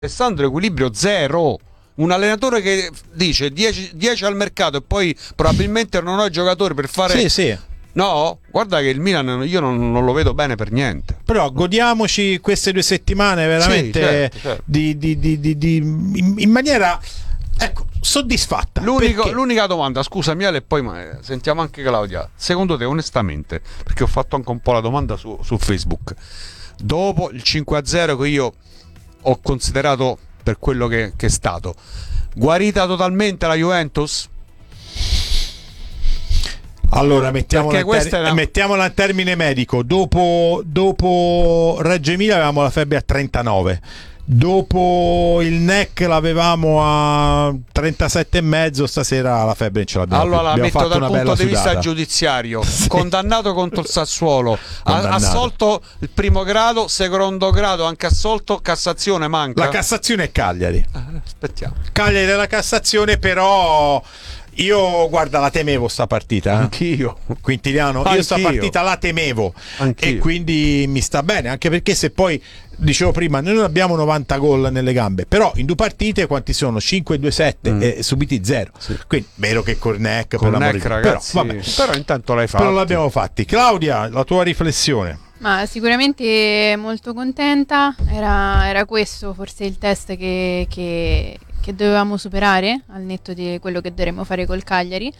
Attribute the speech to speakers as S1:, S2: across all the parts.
S1: Alessandro, equilibrio zero. Un allenatore che dice 10 al mercato e poi probabilmente non ho i giocatori per fare...
S2: Sì.
S1: No, guarda che il Milan io non lo vedo bene per niente.
S2: Però godiamoci queste 2 settimane veramente,
S1: sì, certo.
S2: in maniera, ecco, soddisfatta.
S1: L'unica domanda, scusami Ale, e poi sentiamo anche Claudia. Secondo te, onestamente, perché ho fatto anche un po' la domanda su Facebook, dopo il 5-0 che io ho considerato per quello che è stato, guarita totalmente la Juventus?
S2: Allora mettiamola in termine medico. Dopo Reggio Emilia avevamo la febbre a 39, dopo il NEC l'avevamo a 37,5, stasera la febbre ce l'abbiamo.
S1: Allora la metto dal punto di vista
S2: sudata.
S1: Giudiziario. Sì. Condannato contro il Sassuolo, assolto il primo grado, secondo grado anche assolto, Cassazione manca.
S2: La Cassazione è Cagliari.
S1: Aspettiamo.
S2: Cagliari della Cassazione, però io guarda la temevo sta partita.
S1: Anch'io.
S2: Quintiliano, io sta partita la temevo.
S1: Anch'io.
S2: E quindi mi sta bene, anche perché se poi dicevo prima, noi non abbiamo 90 gol nelle gambe, però in 2 partite quanti sono? 5-2-7 e subiti 0.
S1: Sì.
S2: Quindi vero che Cornec per l'amore di Dio,
S1: ragazzi, però intanto l'hai fatto.
S2: Però l'abbiamo fatti. Claudia, la tua riflessione?
S3: Ma sicuramente molto contenta, era questo forse il test che dovevamo superare al netto di quello che dovremmo fare col Cagliari.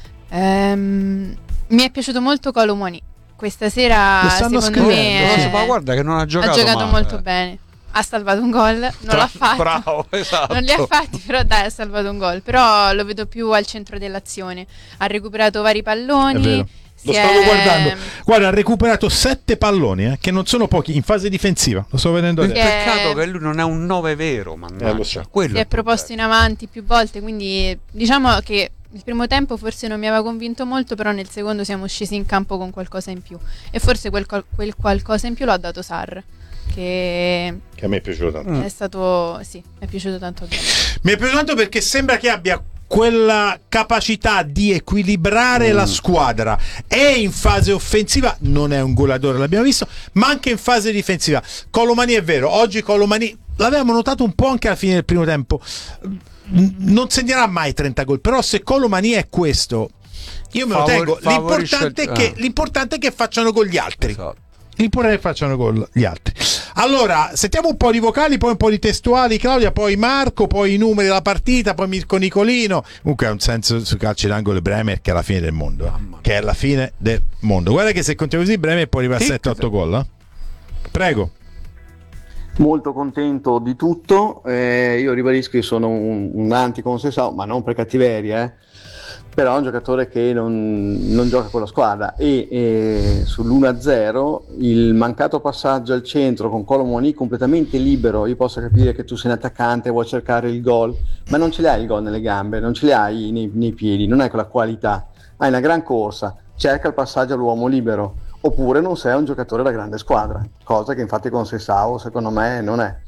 S3: Mi è piaciuto molto Kolo Muani questa sera, secondo me
S1: ma guarda che non ha giocato male.
S3: molto bene, ha salvato un gol, non l'ha fatto,
S1: bravo, esatto.
S3: non li ha fatti, però dai, ha salvato un gol, però lo vedo più al centro dell'azione, ha recuperato vari palloni.
S2: Lo stavo guardando, guarda, ha recuperato 7 palloni, che non sono pochi, in fase difensiva. Lo sto vedendo adesso.
S1: Peccato che lui non è un 9 vero, mannaggia.
S3: Si è proposto in avanti più volte, quindi diciamo che il primo tempo forse non mi aveva convinto molto, però nel secondo siamo scesi in campo con qualcosa in più, e forse quel qualcosa in più l'ha dato Sarr, che
S2: a me è piaciuto tanto.
S3: È stato, sì, mi è piaciuto tanto.
S2: Mi è piaciuto tanto perché sembra che abbia quella capacità di equilibrare la squadra, e in fase offensiva non è un golatore, l'abbiamo visto, ma anche in fase difensiva. Kolo Muani è vero, oggi Kolo Muani l'avevamo notato un po' anche alla fine del primo tempo, non segnerà mai 30 gol, però se Kolo Muani è questo, io me lo tengo. L'importante è che facciano gol gli altri.
S1: Esatto.
S2: L'importante è che facciano gol gli altri. Allora, sentiamo un po' di vocali, poi un po' di testuali, Claudia, poi Marco, poi i numeri della partita, poi Mirko Nicolino. Comunque è un senso su calci d'angolo Bremer che è la fine del mondo. Che è la fine del mondo. Guarda che se continua così Bremer può arrivare a 7-8 gol. Prego.
S4: Molto contento di tutto. Io ribadisco che sono un anti-Conceição, ma non per cattiveria, però è un giocatore che non gioca con la squadra, e sull'1-0 il mancato passaggio al centro con Kolo Muani completamente libero. Io posso capire che tu sei un attaccante, vuoi cercare il gol, ma non ce l'hai il gol nelle gambe, non ce li hai nei piedi, non hai quella qualità, hai una gran corsa, cerca il passaggio all'uomo libero, oppure non sei un giocatore da grande squadra, cosa che infatti con Conceição secondo me non è.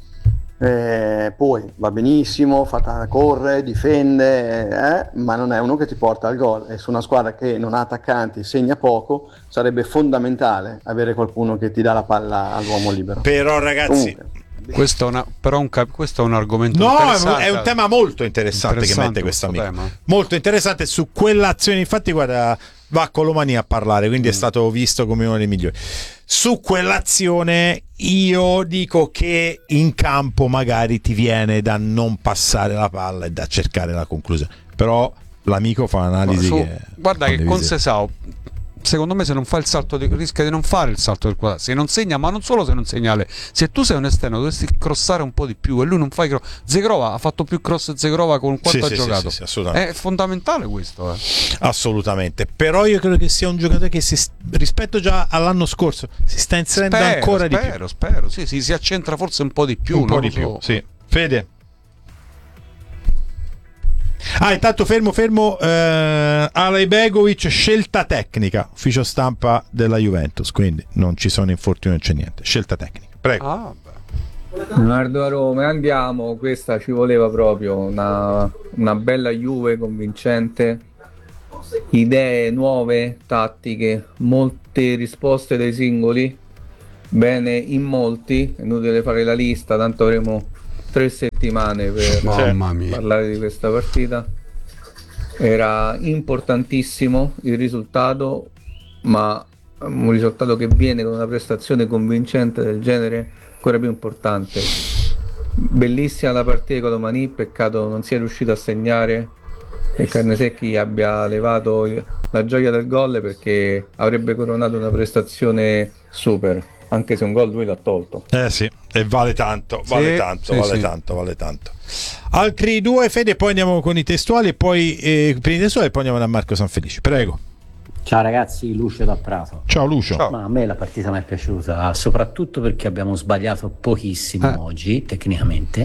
S4: Poi va benissimo, corre, difende, ma non è uno che ti porta al gol, e su una squadra che non ha attaccanti, segna poco, sarebbe fondamentale avere qualcuno che ti dà la palla all'uomo libero.
S2: Però ragazzi,
S1: questo è un argomento
S2: interessante. È un tema molto interessante che mette questo amico tema. Molto interessante su quell'azione, infatti guarda, va Kolo Muani a parlare, quindi è stato visto come uno dei migliori. Su quell'azione io dico che in campo magari ti viene da non passare la palla e da cercare la conclusione, però l'amico fa un'analisi
S1: guarda che Conceição secondo me se non fa il salto rischia di non fare il salto del quadrato, se non segna, ma non solo se non segna, se tu sei un esterno dovresti crossare un po' di più, e lui non fa i cross. Zegrova ha fatto più cross, Zegrova con quanto ha giocato,
S2: sì, assolutamente.
S1: È fondamentale questo,
S2: assolutamente. Però io credo che sia un giocatore che rispetto già all'anno scorso si sta inserendo ancora di più.
S1: Spero, sì, si accentra forse un po' di più,
S2: un po' di più, sì. Fede. Intanto fermo Alej Begovic, scelta tecnica, ufficio stampa della Juventus, quindi non ci sono infortuni, non c'è niente, scelta tecnica, prego.
S5: Leonardo a Roma, andiamo, questa ci voleva proprio una bella Juve convincente, idee nuove, tattiche, molte risposte dai singoli, bene in molti, è inutile fare la lista, tanto avremo 3 settimane per
S1: Mamma mia.
S5: parlare di questa partita. Era importantissimo il risultato, ma un risultato che viene con una prestazione convincente del genere ancora più importante. Bellissima la partita di Colomani, peccato non sia riuscito a segnare e Carnesecchi abbia levato la gioia del gol, perché avrebbe coronato una prestazione super, anche se un gol lui l'ha tolto.
S2: Sì, e vale tanto, vale
S1: Sì.
S2: tanto. Altri due, Fede, poi andiamo con i testuali e poi per i testuali e poi andiamo da Marco Sanfelice. Prego.
S6: Ciao ragazzi, Lucio da Prato.
S2: Ciao Lucio.
S1: Ciao.
S6: Ma a me la partita mi è piaciuta, soprattutto perché abbiamo sbagliato pochissimo oggi, tecnicamente.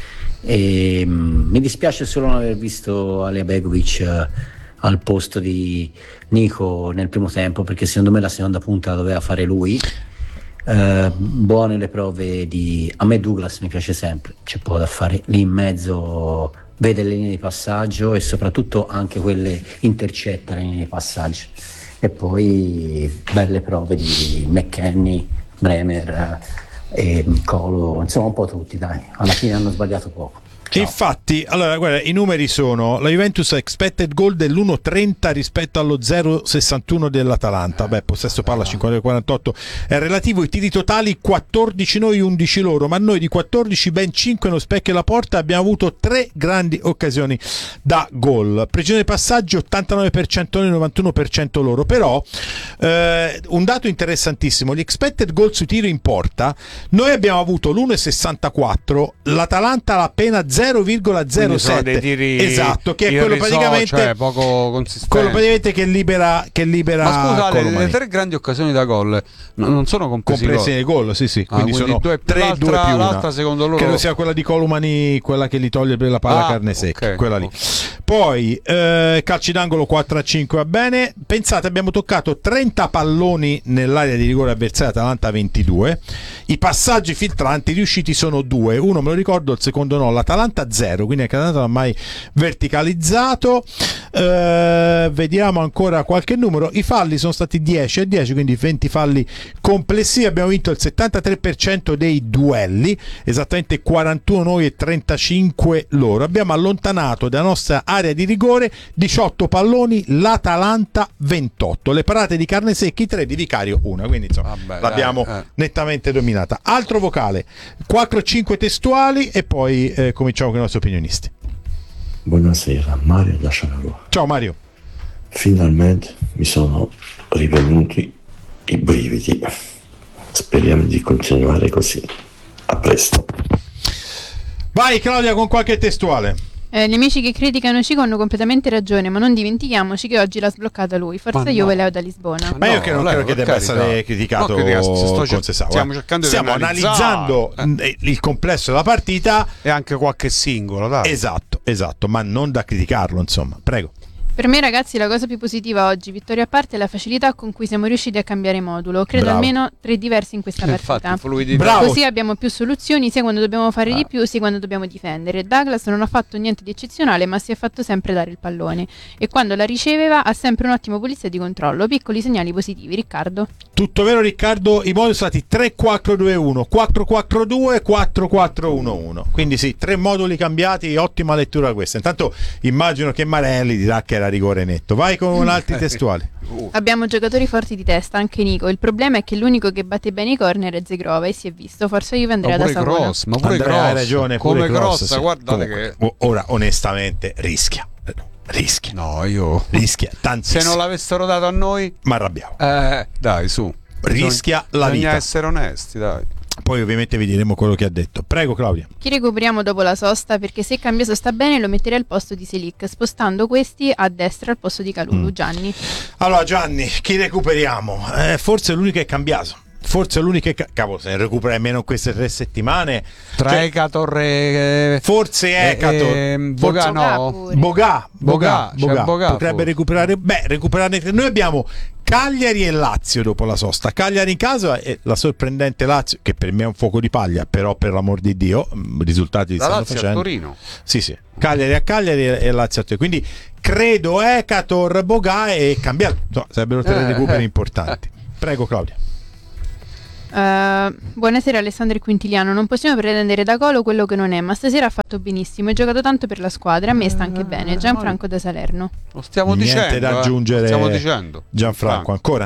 S6: E mi dispiace solo non aver visto Alija Begovic al posto di Nico nel primo tempo, perché secondo me la seconda punta la doveva fare lui. Buone le prove a me Douglas mi piace sempre, c'è poco da fare lì in mezzo, vede le linee di passaggio e soprattutto anche quelle intercetta le linee di passaggio, e poi belle prove di McKennie, Bremer e Colo, insomma un po' tutti, dai, alla fine hanno sbagliato poco.
S2: Infatti, allora, guarda, i numeri sono: la Juventus ha expected goal dell'1,30 rispetto allo 0,61 dell'Atalanta. Beh, possesso palla 50-48 è relativo. I tiri totali 14 noi, 11 loro, ma noi di 14 ben 5 nello specchio della porta. Abbiamo avuto 3 grandi occasioni da gol. Precisione passaggio 89% noi, 91% loro. Però un dato interessantissimo: gli expected goal sui tiri in porta, noi abbiamo avuto l'1,64, l'Atalanta l'ha appena 0,07.
S1: Sono dei tiri
S2: esatto, che è quello praticamente,
S1: cioè poco consistente.
S2: quello praticamente che libera
S1: Ma scusa, le
S2: Colomani.
S1: 3 grandi occasioni da gol non sono compresi
S2: Compresi
S1: gol.
S2: nei gol, sì, quindi sono
S1: 2 più
S2: 3, 2 più
S1: l'altra,
S2: 1.
S1: l'altra secondo loro
S2: Credo sia quella di Colomani, quella che gli toglie per la palla carne secca,
S1: ok,
S2: quella lì. Poi calci d'angolo 4-5, va bene. Pensate, abbiamo toccato 30 palloni nell'area di rigore avversaria, Atalanta 22. I passaggi filtranti riusciti sono 2, uno me lo ricordo, il secondo no. L'Atalanta 0, quindi anche l'Atalanta non ha mai verticalizzato. Vediamo ancora qualche numero. I falli sono stati 10 e 10, quindi 20 falli complessivi. Abbiamo vinto il 73% dei duelli, esattamente 41 noi e 35 loro. Abbiamo allontanato dalla nostra area di rigore 18 palloni, l'Atalanta 28. Le parate di Carnesecchi 3, di Vicario 1, quindi insomma l'abbiamo nettamente dominata. Altro vocale, 4-5 testuali e poi cominciamo con i nostri opinionisti.
S7: Buonasera, Mario da Sciararo.
S2: Ciao Mario.
S7: Finalmente mi sono rivenuti i brividi. Speriamo di continuare così. A presto.
S2: Vai Claudia con qualche testuale.
S3: Gli amici che criticano Cico hanno completamente ragione, ma non dimentichiamoci che oggi l'ha sbloccata lui. Forza io ve Leo da Lisbona.
S2: Ma io che non credo che debba essere criticato con Sessao. Stiamo analizzando il complesso della partita
S1: e anche qualche singolo, dai.
S2: Esatto, ma non da criticarlo, insomma. Prego.
S3: Per me ragazzi la cosa più positiva oggi, vittoria a parte, è la facilità con cui siamo riusciti a cambiare modulo. Credo almeno 3 diversi in questa partita.
S2: Bravo.
S3: Così abbiamo più soluzioni sia quando dobbiamo fare di più sia quando dobbiamo difendere. Douglas non ha fatto niente di eccezionale, ma si è fatto sempre dare il pallone e quando la riceveva ha sempre un ottimo pulizia di controllo. Piccoli segnali positivi. Riccardo?
S2: Tutto vero Riccardo, i moduli sono stati 3-4-2-1, 4-4-2, 4-4-1-1. Quindi sì, 3 moduli cambiati, ottima lettura questa. Intanto immagino che Marelli dirà che era rigore netto. Vai con altri testuali.
S3: Abbiamo giocatori forti di testa, anche Nico. Il problema è che l'unico che batte bene i corner è Zegrova e si è visto. Forza Juve, Andrea da Savona.
S1: Cross, ma pure
S2: Andrea,
S1: Cross,
S2: hai ragione,
S1: come
S2: pure
S1: Cross,
S2: sì.
S1: guardate
S2: Comunque,
S1: che
S2: ora onestamente rischia tantissimo.
S1: Se non l'avessero dato a noi,
S2: ma arrabbiamo.
S1: Dai, su.
S2: Rischia la
S1: bisogna
S2: vita.
S1: essere onesti, dai.
S2: Poi ovviamente vi diremo quello che ha detto. Prego Claudia.
S3: Chi recuperiamo dopo la sosta? Perché se Cambiaso sta bene lo metterei al posto di Selic, spostando questi a destra al posto di Calulu. Gianni.
S2: Allora Gianni, chi recuperiamo? Forse l'unico è Cambiaso. Forse l'unico è cavolo, se ne recupera almeno queste 3 settimane.
S1: Tra Ecator
S2: forse Ecator,
S1: Boga no.
S2: Boga potrebbe
S1: forse
S2: recuperare. Noi abbiamo Cagliari e Lazio dopo la sosta. Cagliari in casa e la sorprendente Lazio, che per me è un fuoco di paglia, però per l'amor di Dio risultati
S1: la
S2: stanno
S1: Lazio
S2: facendo.
S1: a Torino.
S2: Sì. Cagliari a Cagliari e Lazio a Torino. Quindi credo Ecator, Boga e cambiato. Sarebbero 3 recuperi importanti. Prego Claudia.
S3: Buonasera Alessandro e Quintiliano. Non possiamo pretendere da Colo quello che non è, ma stasera ha fatto benissimo, ha giocato tanto per la squadra, a me sta anche bene. Gianfranco da Salerno.
S1: Lo stiamo
S2: Niente
S1: dicendo,
S2: da aggiungere,
S1: stiamo dicendo.
S2: Gianfranco, ancora?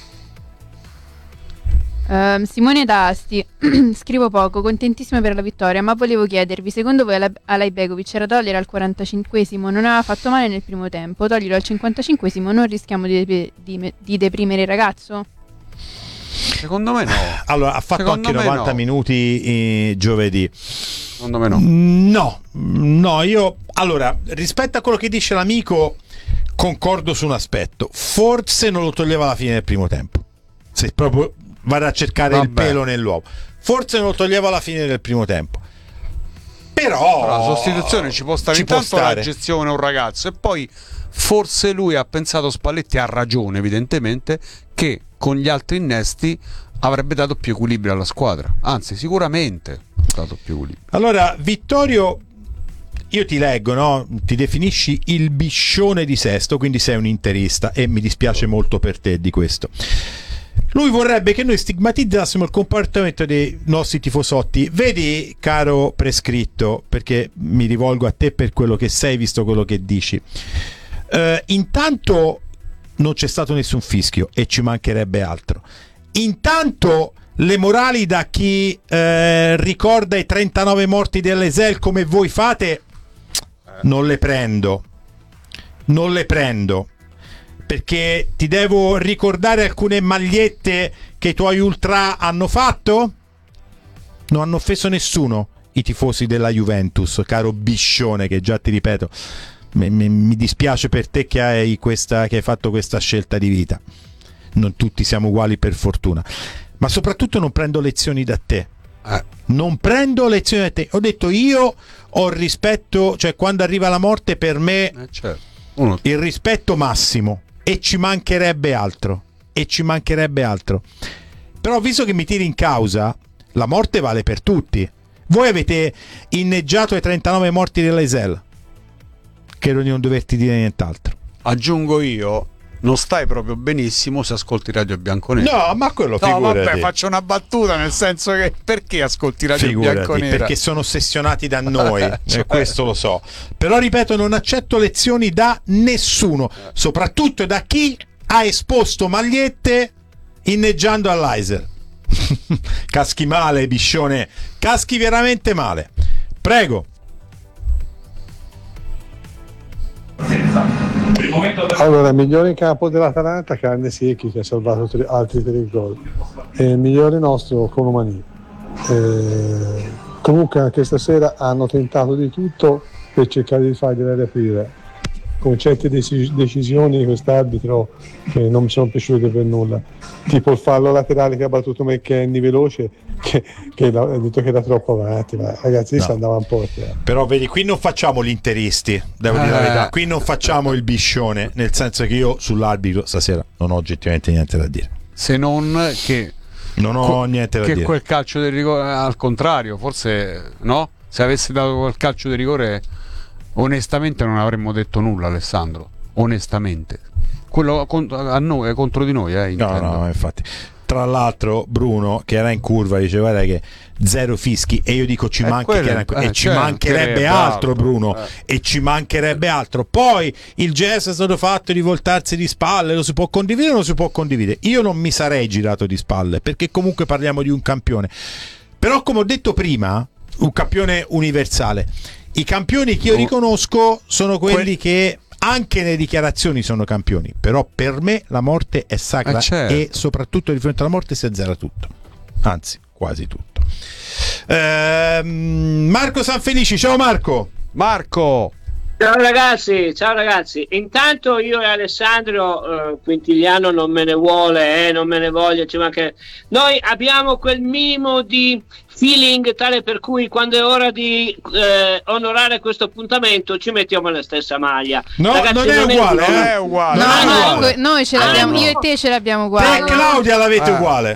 S3: Simone da Asti. Scrivo poco, contentissimo per la vittoria, ma volevo chiedervi, secondo voi Alajbegovic era togliere al 45esimo, non aveva fatto male nel primo tempo, toglierlo al 55esimo, non rischiamo di deprimere il ragazzo?
S1: Secondo me no.
S2: Allora, ha fatto
S1: Secondo
S2: anche
S1: me
S2: 90
S1: no.
S2: minuti giovedì.
S1: Secondo me no.
S2: No, io allora, rispetto a quello che dice l'amico, concordo su un aspetto. Forse non lo toglieva alla fine del primo tempo. Se proprio vado a cercare il pelo nell'uovo. Forse non lo toglieva alla fine del primo tempo. Però
S1: la sostituzione ci può stare, intanto la gestione un ragazzo, e poi forse lui ha pensato, Spalletti ha ragione evidentemente, che con gli altri innesti avrebbe dato più equilibrio alla squadra, anzi sicuramente ha dato più equilibrio.
S2: Allora Vittorio, io ti leggo, no? Ti definisci il biscione di Sesto, quindi sei un interista e mi dispiace molto per te di questo. Lui vorrebbe che noi stigmatizzassimo il comportamento dei nostri tifosotti. Vedi, caro prescritto, perché mi rivolgo a te per quello che sei, visto quello che dici. Intanto non c'è stato nessun fischio e ci mancherebbe altro. Intanto le morali da chi ricorda i 39 morti dell'Esel come voi fate non le prendo, perché ti devo ricordare alcune magliette che i tuoi ultra hanno fatto. Non hanno offeso nessuno i tifosi della Juventus, caro biscione, che già ti ripeto, mi dispiace per te che hai fatto questa scelta di vita. Non tutti siamo uguali, per fortuna, ma soprattutto non prendo lezioni da te. Non prendo lezioni da te. Ho detto, io ho rispetto, cioè quando arriva la morte per me
S1: certo.
S2: Il rispetto massimo, e ci mancherebbe altro. Però visto che mi tiri in causa, la morte vale per tutti. Voi avete inneggiato ai 39 morti dell'Esel, credo di non doverti dire nient'altro.
S1: Aggiungo io, non stai proprio benissimo se ascolti Radio Bianconera.
S2: No, ma quello figurati.
S1: No, vabbè, faccio una battuta, nel senso che perché ascolti Radio Bianconera?
S2: Perché sono ossessionati da noi, questo lo so. Però ripeto, non accetto lezioni da nessuno, soprattutto da chi ha esposto magliette inneggiando all'Aiser. Caschi male, biscione, caschi veramente male. Prego.
S8: Allora, il migliore in campo dell'Atalanta, Carne Secchi, che ha salvato altri 3 gol, e il migliore nostro Colomani. Comunque anche stasera hanno tentato di tutto per cercare di fare delle riprese, con certe decisioni di quest'arbitro che non mi sono piaciute per nulla, tipo il fallo laterale che ha battuto McKennie veloce, che ha detto che era troppo avanti, ma ragazzi si andava un po'.
S2: Però vedi, qui non facciamo gli interisti, devo dire la verità, qui non facciamo il biscione, nel senso che io sull'arbitro stasera non ho oggettivamente niente da dire,
S1: se non che
S2: non ho niente da
S1: dire,
S2: dire.
S1: Quel calcio di rigore, al contrario, forse no, se avessi dato quel calcio di rigore onestamente non avremmo detto nulla, Alessandro, onestamente. Quello a noi, contro di noi,
S2: no, infatti. Tra l'altro Bruno, che era in curva, diceva guarda che 0 fischi, e io dico ci mancherebbe altro, Bruno, e ci mancherebbe altro. Poi il gesto è stato fatto di voltarsi di spalle, lo si può condividere o non si può condividere? Io non mi sarei girato di spalle, perché comunque parliamo di un campione, però come ho detto prima, un campione universale. I campioni che io riconosco sono quelli che anche nelle dichiarazioni sono campioni, però per me la morte è sacra,
S1: certo.
S2: E soprattutto di fronte alla morte si azzera tutto, anzi quasi tutto. Marco Sanfelici, ciao Marco.
S9: Ciao ragazzi, intanto io e Alessandro Quintiliano non me ne vuole, non me ne voglio, noi abbiamo quel minimo di feeling tale per cui quando è ora di onorare questo appuntamento ci mettiamo la stessa maglia.
S2: No, ragazzi, non è uguale.
S3: Noi ce l'abbiamo, io e te ce l'abbiamo uguale.
S2: Te e Claudia l'avete uguale.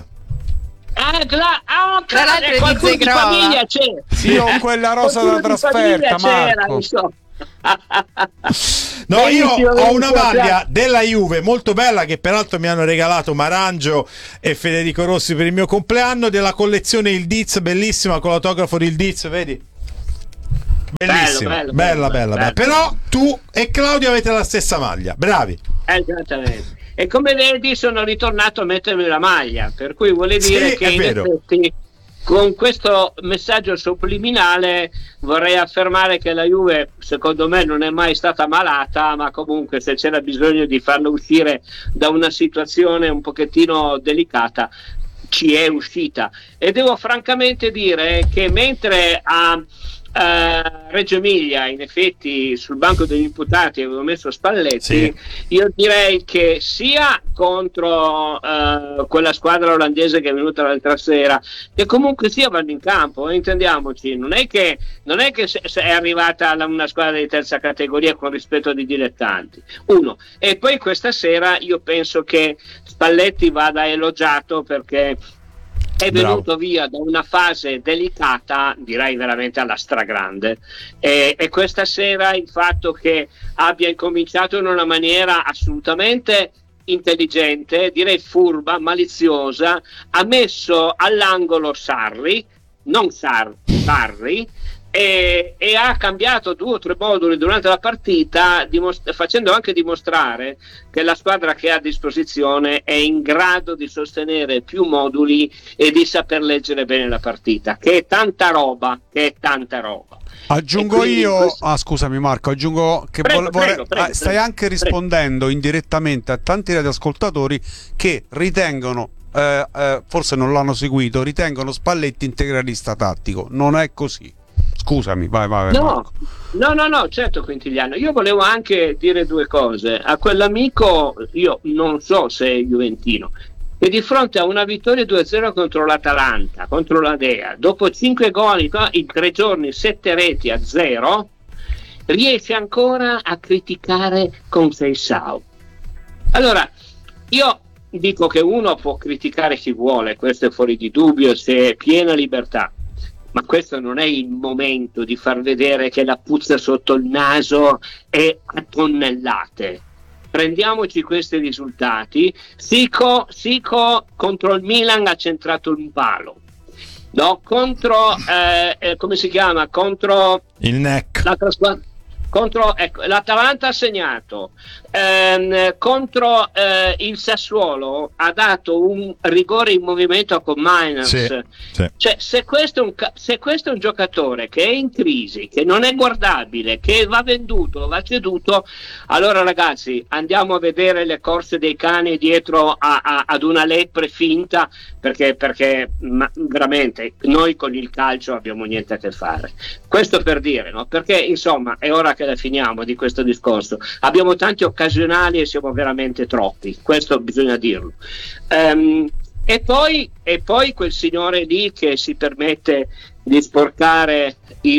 S9: Qualcuno di famiglia c'è.
S1: Io ho quella rosa da trasferta, Marco.
S2: No, io ho una maglia della Juve molto bella che peraltro mi hanno regalato Marangio e Federico Rossi per il mio compleanno, della collezione Il Diz, bellissima, con l'autografo di Il Diz, vedi? Bellissima, bella. Però tu e Claudio avete la stessa maglia, bravi.
S9: Esattamente. E come vedi sono ritornato a mettermi la maglia, per cui vuole dire che in effetti con questo messaggio subliminale vorrei affermare che la Juve secondo me non è mai stata malata, ma comunque se c'era bisogno di farla uscire da una situazione un pochettino delicata ci è uscita. E devo francamente dire che mentre a Reggio Emilia in effetti sul banco degli imputati avevo messo Spalletti, io direi che sia contro quella squadra olandese che è venuta l'altra sera, che comunque sia vanno in campo, intendiamoci, non è che è arrivata una squadra di terza categoria con rispetto di dilettanti, uno, e poi questa sera io penso che Spalletti vada elogiato perché è venuto via da una fase delicata, direi veramente alla stragrande, e questa sera il fatto che abbia incominciato in una maniera assolutamente intelligente, direi furba, maliziosa, ha messo all'angolo Sarri, non Sarri, e ha cambiato 2 o 3 moduli durante la partita, facendo anche dimostrare che la squadra che ha a disposizione è in grado di sostenere più moduli e di saper leggere bene la partita, che è tanta roba.
S1: Aggiungo io, scusami Marco, aggiungo che stai anche rispondendo indirettamente a tanti radioascoltatori che ritengono, forse non l'hanno seguito, ritengono Spalletti integralista tattico. Non è così. Scusami, vai.
S9: No, certo Quintiliano, io volevo anche dire 2 cose a quell'amico, io non so se è juventino, che di fronte a una vittoria 2-0 contro l'Atalanta, contro la Dea, dopo 5 gol in 3 giorni, 7 reti a 0, riesce ancora a criticare Conceição. Allora, io dico che uno può criticare chi vuole, questo è fuori di dubbio, se è piena libertà. Ma questo non è il momento di far vedere che la puzza sotto il naso è a tonnellate. Prendiamoci questi risultati. Sico contro il Milan ha centrato un palo. No, contro come si chiama? Contro
S2: il NEC.
S9: L'altra squadra. Contro l'Atalanta ha segnato, contro il Sassuolo ha dato un rigore in movimento a Koopmeiners.
S2: Sì.
S9: Cioè, se questo è un giocatore che è in crisi, che non è guardabile, che va venduto, va ceduto, allora ragazzi andiamo a vedere le corse dei cani dietro ad una lepre finta, perché veramente noi con il calcio abbiamo niente a che fare. Questo per dire, no? Perché insomma è ora che la finiamo di questo discorso. Abbiamo tanti occasionali e siamo veramente troppi, questo bisogna dirlo. E poi quel signore lì che si permette di sporcare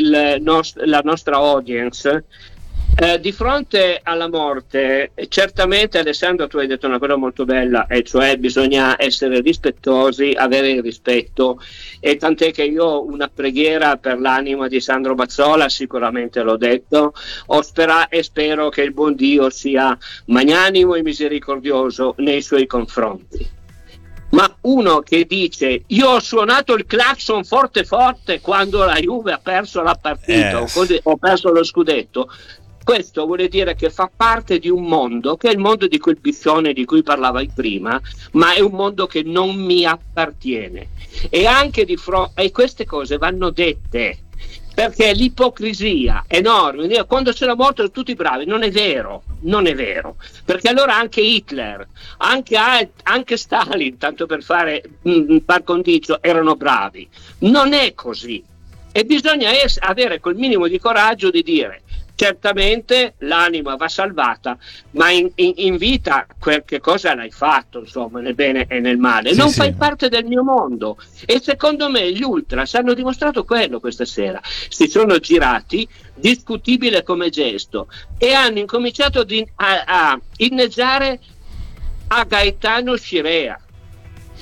S9: la nostra audience di fronte alla morte. Certamente Alessandro, tu hai detto una cosa molto bella, e cioè bisogna essere rispettosi, avere il rispetto, e tant'è che io una preghiera per l'anima di Sandro Mazzola sicuramente l'ho detto, e spero che il buon Dio sia magnanimo e misericordioso nei suoi confronti. Ma uno che dice io ho suonato il clacson forte quando la Juve ha perso la partita o perso lo scudetto, questo vuole dire che fa parte di un mondo che è il mondo di quel biffione di cui parlavi prima, ma è un mondo che non mi appartiene. E anche e queste cose vanno dette, perché l'ipocrisia enorme, quando c'è la morte sono tutti bravi, non è vero, perché allora anche Hitler, anche Stalin, tanto per fare par condicio, erano bravi. Non è così, e bisogna avere quel minimo di coraggio di dire certamente l'anima va salvata, ma in vita qualche cosa l'hai fatto, insomma, nel bene e nel male. Non fai parte del mio mondo. E secondo me gli Ultras hanno dimostrato quello questa sera. Si sono girati, discutibile come gesto, e hanno incominciato a inneggiare a Gaetano Scirea.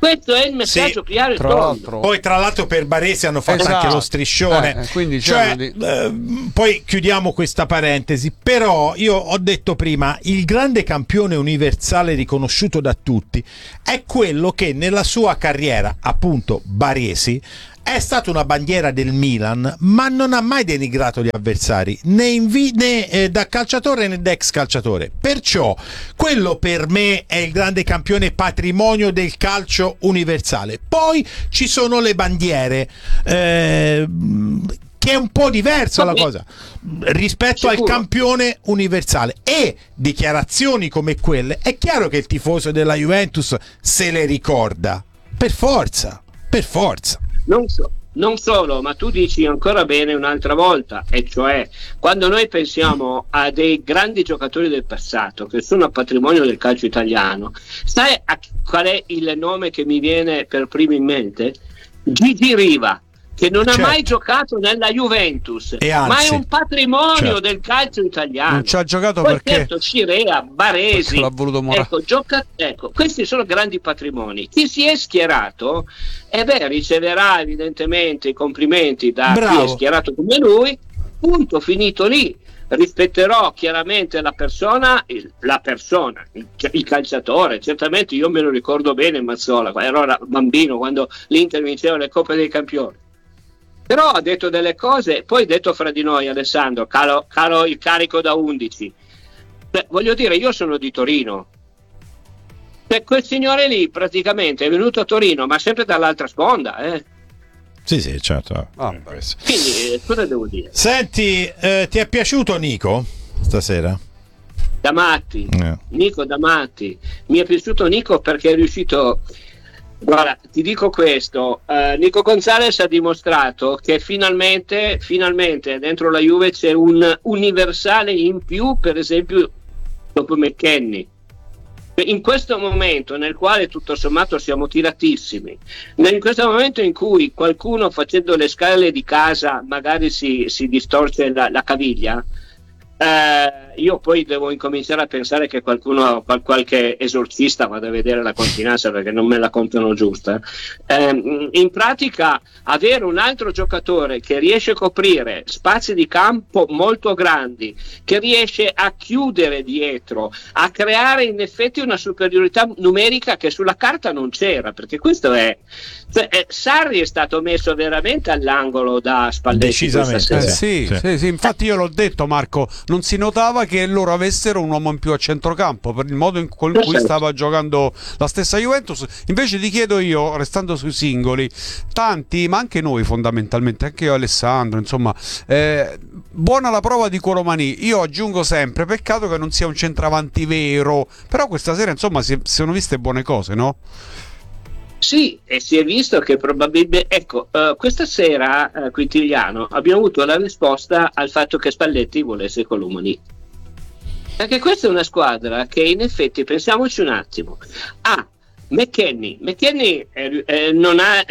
S9: Questo è il messaggio chiaro e tondo.
S2: Poi tra l'altro per Baresi hanno fatto
S1: Esatto.
S2: anche lo striscione,
S1: quindi
S2: cioè,
S1: c'erano
S2: poi chiudiamo questa parentesi. Però io ho detto prima, il grande campione universale riconosciuto da tutti è quello che nella sua carriera, appunto Baresi, è stata una bandiera del Milan, ma non ha mai denigrato gli avversari, né da calciatore né da ex calciatore. Perciò quello per me è il grande campione patrimonio del calcio universale. Poi ci sono le bandiere, che è un po' diversa la cosa rispetto al campione universale, e dichiarazioni come quelle è chiaro che il tifoso della Juventus se le ricorda per forza.
S9: Non solo, ma tu dici ancora bene un'altra volta, e cioè quando noi pensiamo a dei grandi giocatori del passato che sono a patrimonio del calcio italiano, sai qual è il nome che mi viene per primo in mente? Gigi Riva, che non ha mai giocato nella Juventus, ma è un patrimonio del calcio italiano.
S1: Non ci ha giocato
S9: poi
S1: perché
S9: certo, Cirea, Baresi,
S1: l'ha voluto
S9: ecco, questi sono grandi patrimoni. Chi si è schierato riceverà evidentemente i complimenti da chi è schierato come lui, punto, finito lì. Rispetterò chiaramente la persona, il calciatore. Certamente io me lo ricordo bene Mazzola, ero bambino quando l'Inter vinceva le Coppe dei Campioni. Però ha detto delle cose, poi detto fra di noi, Alessandro, calo il carico da 11. Voglio dire, io sono di Torino. Quel signore lì praticamente è venuto a Torino, ma sempre dall'altra sponda,
S2: Sì, certo.
S9: Quindi cosa devo dire?
S2: Senti, ti è piaciuto Nico stasera?
S9: Da matti. Nico da matti. Mi è piaciuto Nico perché è riuscito. Guarda, ti dico questo, Nico Gonzalez ha dimostrato che finalmente dentro la Juve c'è un universale in più, per esempio dopo McKennie. In questo momento nel quale tutto sommato siamo tiratissimi, in questo momento in cui qualcuno facendo le scale di casa magari si distorce la caviglia, io poi devo incominciare a pensare che qualche esorcista vada a vedere la continenza, perché non me la contano giusta. In pratica avere un altro giocatore che riesce a coprire spazi di campo molto grandi, che riesce a chiudere dietro, a creare in effetti una superiorità numerica che sulla carta non c'era, perché questo è Sarri è stato messo veramente all'angolo da Spalletti.
S2: Decisamente
S1: sì, infatti io l'ho detto, Marco, non si notava che loro avessero un uomo in più a centrocampo per il modo in cui stava giocando la stessa Juventus. Invece ti chiedo io, restando sui singoli, tanti, ma anche noi fondamentalmente, anche io Alessandro, insomma, buona la prova di Colomani. Io aggiungo sempre, peccato che non sia un centravanti vero, però questa sera insomma si sono viste buone cose, no?
S9: Sì, e si è visto che probabilmente, questa sera Quintiliano abbiamo avuto la risposta al fatto che Spalletti volesse Colomani, perché questa è una squadra che in effetti, pensiamoci un attimo, McKennie non ha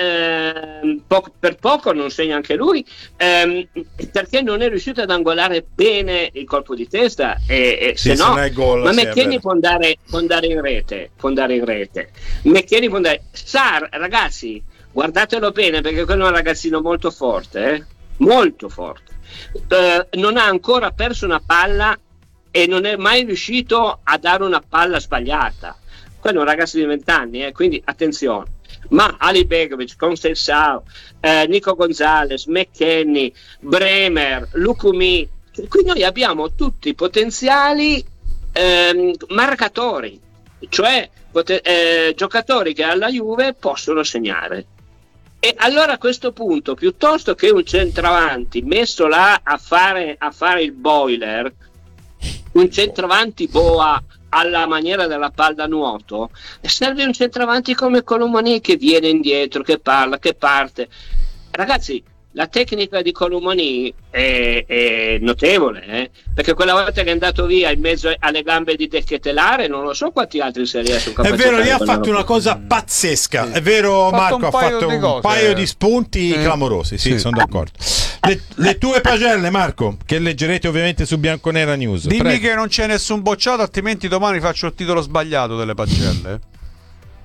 S9: per poco non segna anche lui, perché non è riuscito ad angolare bene il colpo di testa, se no ma McKennie può andare in rete, McKennie può andare. Sarr, ragazzi, guardatelo bene, perché quello è un ragazzino molto forte, non ha ancora perso una palla e non è mai riuscito a dare una palla sbagliata. Quello è un ragazzo di 20 anni, quindi attenzione. Ma Ali Begovic, Conceição, Nico Gonzalez, McKennie, Bremer, Lukumi, qui noi abbiamo tutti potenziali marcatori, cioè giocatori che alla Juve possono segnare. E allora a questo punto, piuttosto che un centravanti messo là a fare il boiler, un centravanti boa alla maniera della pallanuoto, serve un centravanti come Colomani, che viene indietro, che parla, che parte. Ragazzi, la tecnica di Colomani è notevole, perché quella volta che è andato via in mezzo alle gambe di De Ketelare, non lo so quanti altri se riescono a
S2: È vero, lì ha fatto una cosa pazzesca. È vero, Marco, ha fatto un paio di spunti clamorosi. Sì, sono d'accordo. Le tue pagelle, Marco, che leggerete ovviamente su Bianconera News.
S1: Dimmi che non c'è nessun bocciato, altrimenti domani faccio il titolo sbagliato delle pagelle.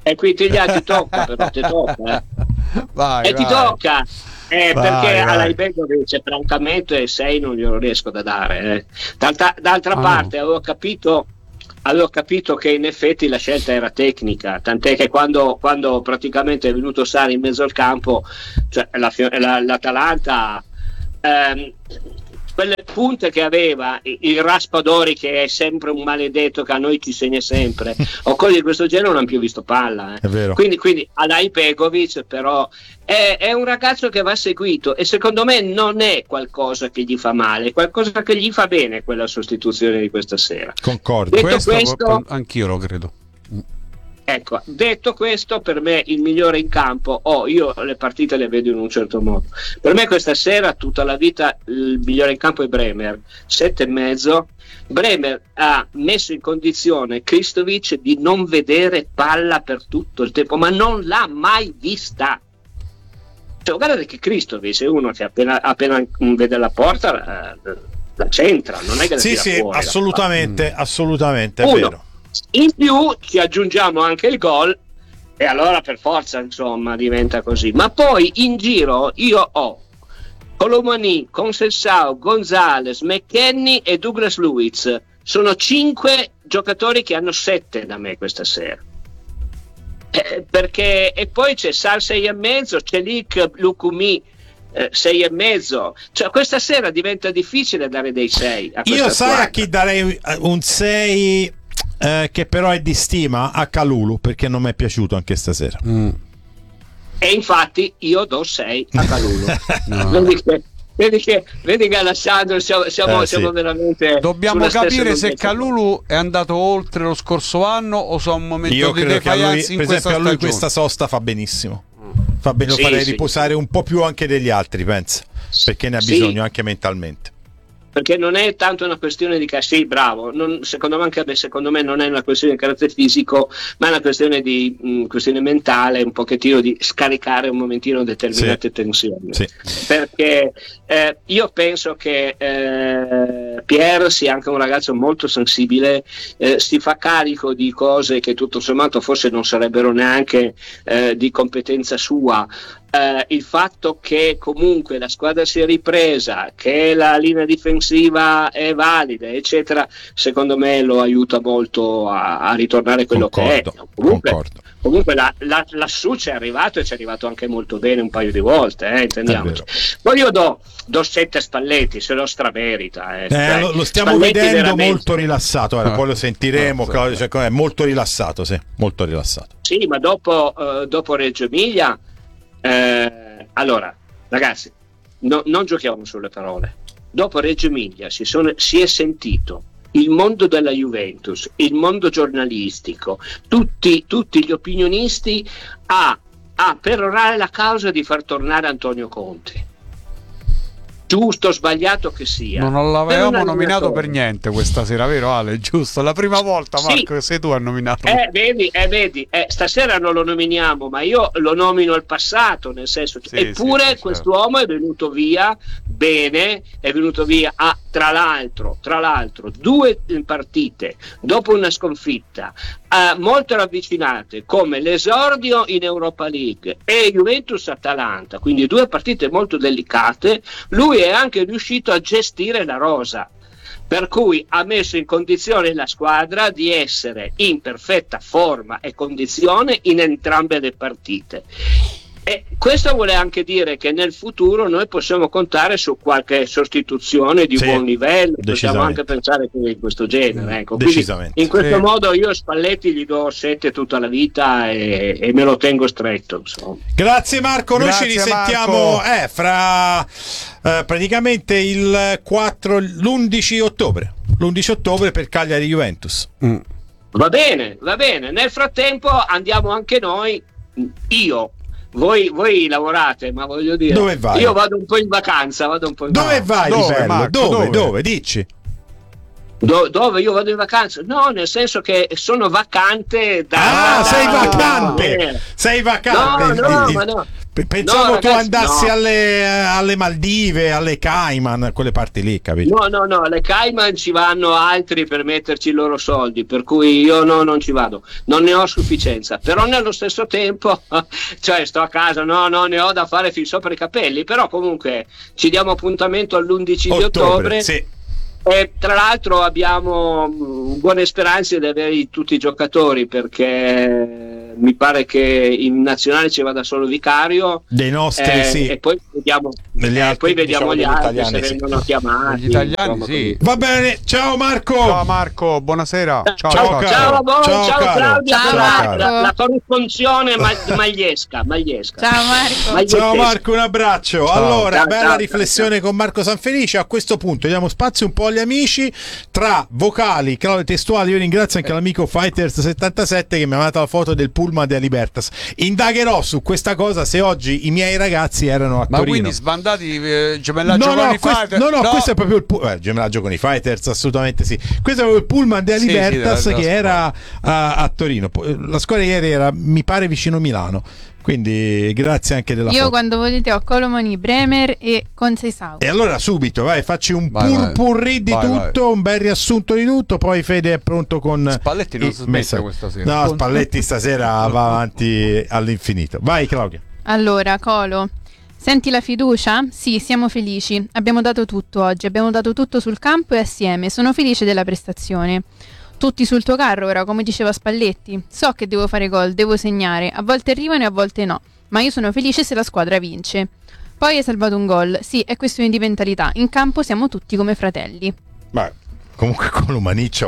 S9: E Quintigliano ti tocca, però ti tocca.
S1: Vai,
S9: Ti tocca. Perché alla Ibegovic francamente 6 non glielo riesco da dare. D'altra parte avevo capito che in effetti la scelta era tecnica, tant'è che quando praticamente è venuto Sarri in mezzo al campo, cioè l'Atalanta, quelle punte che aveva, il Raspadori che è sempre un maledetto che a noi ci segna sempre, o cose di questo genere, non hanno più visto palla.
S2: È vero.
S9: Quindi Alai Pegovic però è un ragazzo che va seguito, e secondo me non è qualcosa che gli fa male, è qualcosa che gli fa bene, quella sostituzione di questa sera.
S2: Concordo.
S9: Detto questo,
S1: anch'io lo credo.
S9: ecco, detto questo, per me il migliore in campo, io le partite le vedo in un certo modo, per me questa sera tutta la vita il migliore in campo è Bremer, 7,5. Bremer ha messo in condizione Kristovic di non vedere palla per tutto il tempo, ma non l'ha mai vista. Cioè, guardate che Kristovic è uno che appena vede la porta la centra, non è che la tira fuori.
S2: Assolutamente, è vero.
S9: In più ci aggiungiamo anche il gol, e allora per forza insomma diventa così. Ma poi in giro io ho Colomani, Conceição, Gonzalez, McKennie e Douglas Luiz. Sono 5 giocatori che hanno 7 da me questa sera. Perché e poi c'è Sar 6,5, Celik, Lukumi 6,5. Cioè questa sera diventa difficile dare dei 6 a questa
S2: Io
S9: squadra.
S2: a chi darei un 6 che però è di stima, a Kalulu, perché non mi è piaciuto anche stasera.
S9: E infatti io do 6 a Kalulu. Vedi che Alessandro siamo veramente.
S1: Dobbiamo capire se Kalulu è andato oltre lo scorso anno o se è un momento
S2: Io
S1: di
S2: credo che a lui,
S1: in
S2: per
S1: questa
S2: esempio, a lui
S1: stagione.
S2: questa sosta fa benissimo. Fa bene, lo farei riposare un po' più anche degli altri, penso, perché ne ha bisogno anche mentalmente.
S9: Perché non è tanto una questione di sì, bravo, secondo me non è una questione di carattere fisico, ma è una questione di questione mentale, un pochettino di scaricare un momentino determinate tensioni.
S2: Sì.
S9: Perché io penso che Pierre sia anche un ragazzo molto sensibile, si fa carico di cose che tutto sommato forse non sarebbero neanche di competenza sua. Il fatto che comunque la squadra si è ripresa, che la linea difensiva è valida, eccetera, secondo me lo aiuta molto a ritornare quello che è. Comunque lassù ci è arrivato, e ci è arrivato anche molto bene un paio di volte, intendiamoci. Poi io do 7 Spalletti, se lo stramerita.
S2: Lo stiamo
S9: Spalletti
S2: vedendo
S9: veramente
S2: molto rilassato, poi lo sentiremo, Claudio, cioè, è molto rilassato, molto rilassato.
S9: Sì, ma dopo Reggio Emilia, allora ragazzi, non giochiamo sulle parole. Dopo Reggio Emilia si è sentito il mondo della Juventus, il mondo giornalistico, tutti gli opinionisti a perorare la causa di far tornare Antonio Conte. Giusto o sbagliato che sia,
S1: non l'avevamo nominato per niente questa sera, vero Ale? Giusto, la prima volta, Marco, che sei tu a nominato.
S9: Vedi, stasera non lo nominiamo, ma io lo nomino al passato, nel senso che eppure quest'uomo è venuto via bene, è venuto via tra l'altro 2 partite dopo una sconfitta molto ravvicinate, come l'esordio in Europa League e Juventus-Atalanta, quindi 2 partite molto delicate. Lui è anche riuscito a gestire la rosa, per cui ha messo in condizione la squadra di essere in perfetta forma e condizione in entrambe le partite. E questo vuole anche dire che nel futuro noi possiamo contare su qualche sostituzione di buon livello, possiamo anche pensare cose di questo genere. Ecco. Quindi, in questo modo io a Spalletti gli do 7 tutta la vita e me lo tengo stretto. Insomma.
S2: Grazie Marco, noi ci risentiamo fra praticamente l'11 ottobre per Cagliari Juventus.
S9: Va bene. Nel frattempo andiamo anche noi, voi lavorate, ma voglio dire,
S2: dove vai?
S9: Io vado un po' in vacanza,
S2: Dove vai, dove? Dici?
S9: Dove io vado in vacanza? No, nel senso che sono vacante
S2: sei vacante.
S9: No,
S2: Pensavo
S9: No,
S2: tu
S9: ragazzi,
S2: andassi
S9: no.
S2: alle Maldive, alle Cayman, quelle parti lì, capito?
S9: No, alle Cayman ci vanno altri per metterci i loro soldi, per cui io non ci vado, non ne ho a sufficienza, però nello stesso tempo, cioè sto a casa, no, ne ho da fare fin sopra i capelli, però comunque ci diamo appuntamento all'11 di ottobre.
S2: Sì.
S9: E tra l'altro abbiamo buone speranze di avere tutti i giocatori, perché mi pare che in nazionale ci vada solo Vicario
S2: dei nostri, sì.
S9: E poi vediamo,
S2: altri,
S9: gli altri se
S2: sì.
S9: vengono chiamati.
S1: Gli italiani, sì.
S2: Va bene, ciao Marco.
S1: Ciao Marco, buonasera. Ciao
S2: Ciao,
S9: Ciao Claudia,
S3: Ciao, Marco.
S9: la corrisponzione magliesca.
S3: Ciao Marco.
S9: Magliettesca.
S2: Ciao Marco, un abbraccio.
S1: Ciao.
S2: Allora,
S9: Ciao,
S2: bella
S9: ciao,
S2: riflessione con Marco Sanfelice. A questo punto diamo spazio un po' agli amici, tra vocali, testuali. Io ringrazio anche l'amico Fighters77 che mi ha mandato la foto del pullman della Libertas. Indagherò su questa cosa, se oggi i miei ragazzi erano a
S1: Ma
S2: Torino.
S1: quindi sbandati gemellaggio con i Fighters?
S2: Questo è proprio il gemellaggio con i Fighters, assolutamente sì. Questo è proprio il pullman della
S1: Sì,
S2: Libertas
S1: della
S2: che era a Torino. La squadra ieri era, mi pare, vicino Milano. Quindi grazie anche della
S3: Io
S2: foto.
S3: quando volete ho Colomani, Bremer e Conseisao.
S2: E allora subito, vai, facci un
S1: Vai,
S2: purpurri di
S1: vai,
S2: tutto, un bel riassunto di tutto, poi Fede è pronto con
S1: Spalletti non si smette questa sera.
S2: No, Spalletti stasera va avanti all'infinito. Vai Claudia.
S3: Allora, Colo, senti la fiducia? Sì, siamo felici. Abbiamo dato tutto oggi, abbiamo dato tutto sul campo e assieme. Sono felice della prestazione. Tutti sul tuo carro ora, come diceva Spalletti. So che devo fare gol, devo segnare. A volte arrivano e a volte no. Ma io sono felice se la squadra vince. Poi hai salvato un gol. Sì, è questione di mentalità. In campo siamo tutti come fratelli.
S2: Ma comunque Colomani c'ha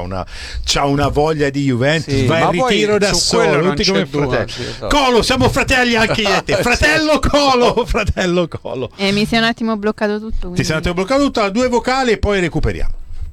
S2: una voglia di Juventus,
S1: Sì,
S2: va
S1: ma
S2: in ritiro
S1: poi
S2: da
S1: su quello
S2: solo,
S1: non
S2: tutti come
S1: c'è dubbio,
S2: fratelli.
S1: sì, esatto.
S2: Colo, siamo fratelli anche io e te. Fratello Colo, fratello Colo.
S3: Mi si è un attimo bloccato tutto. Quindi...
S2: Ti sei un attimo bloccato tutto, 2 vocali e poi recuperiamo.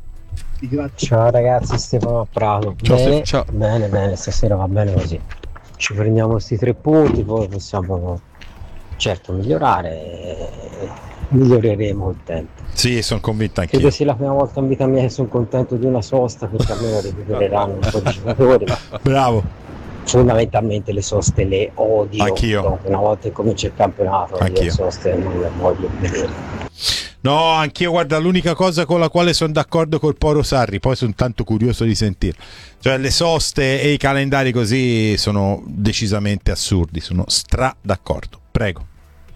S10: Ciao ragazzi, Stefano a Prato.
S2: Ciao,
S10: Bene,
S1: ciao.
S10: bene, stasera va bene così. Ci prendiamo questi 3 punti, poi possiamo certo migliorare, miglioreremo il tempo.
S2: Sì, sono convinto anch'io.
S10: Credo sia la prima volta in vita mia che sono contento di una sosta, perché almeno recupereranno un po' di giocatori, ma
S2: Bravo.
S10: fondamentalmente le soste le odio.
S2: Anch'io.
S10: Dopo, una volta che comincia il campionato,
S2: Anch'io.
S10: le soste non le voglio vedere.
S2: No, anch'io, guarda, l'unica cosa con la quale sono d'accordo col Poro Sarri, poi sono tanto curioso di sentirlo. Cioè le soste e i calendari così sono decisamente assurdi, sono d'accordo. Prego.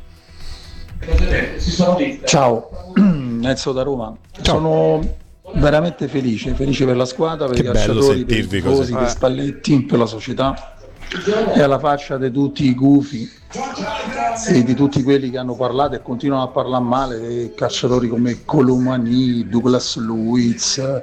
S11: Ciao, Enzo da Roma.
S2: Ciao.
S11: Sono veramente felice per la squadra, per
S2: Che
S11: i
S2: bello
S11: calciatori, per i
S2: sentirvi
S11: tifosi,
S2: così.
S11: per Spalletti, per la società e alla faccia di tutti i gufi e di tutti quelli che hanno parlato e continuano a parlare male dei calciatori come Colomani, Douglas Luiz,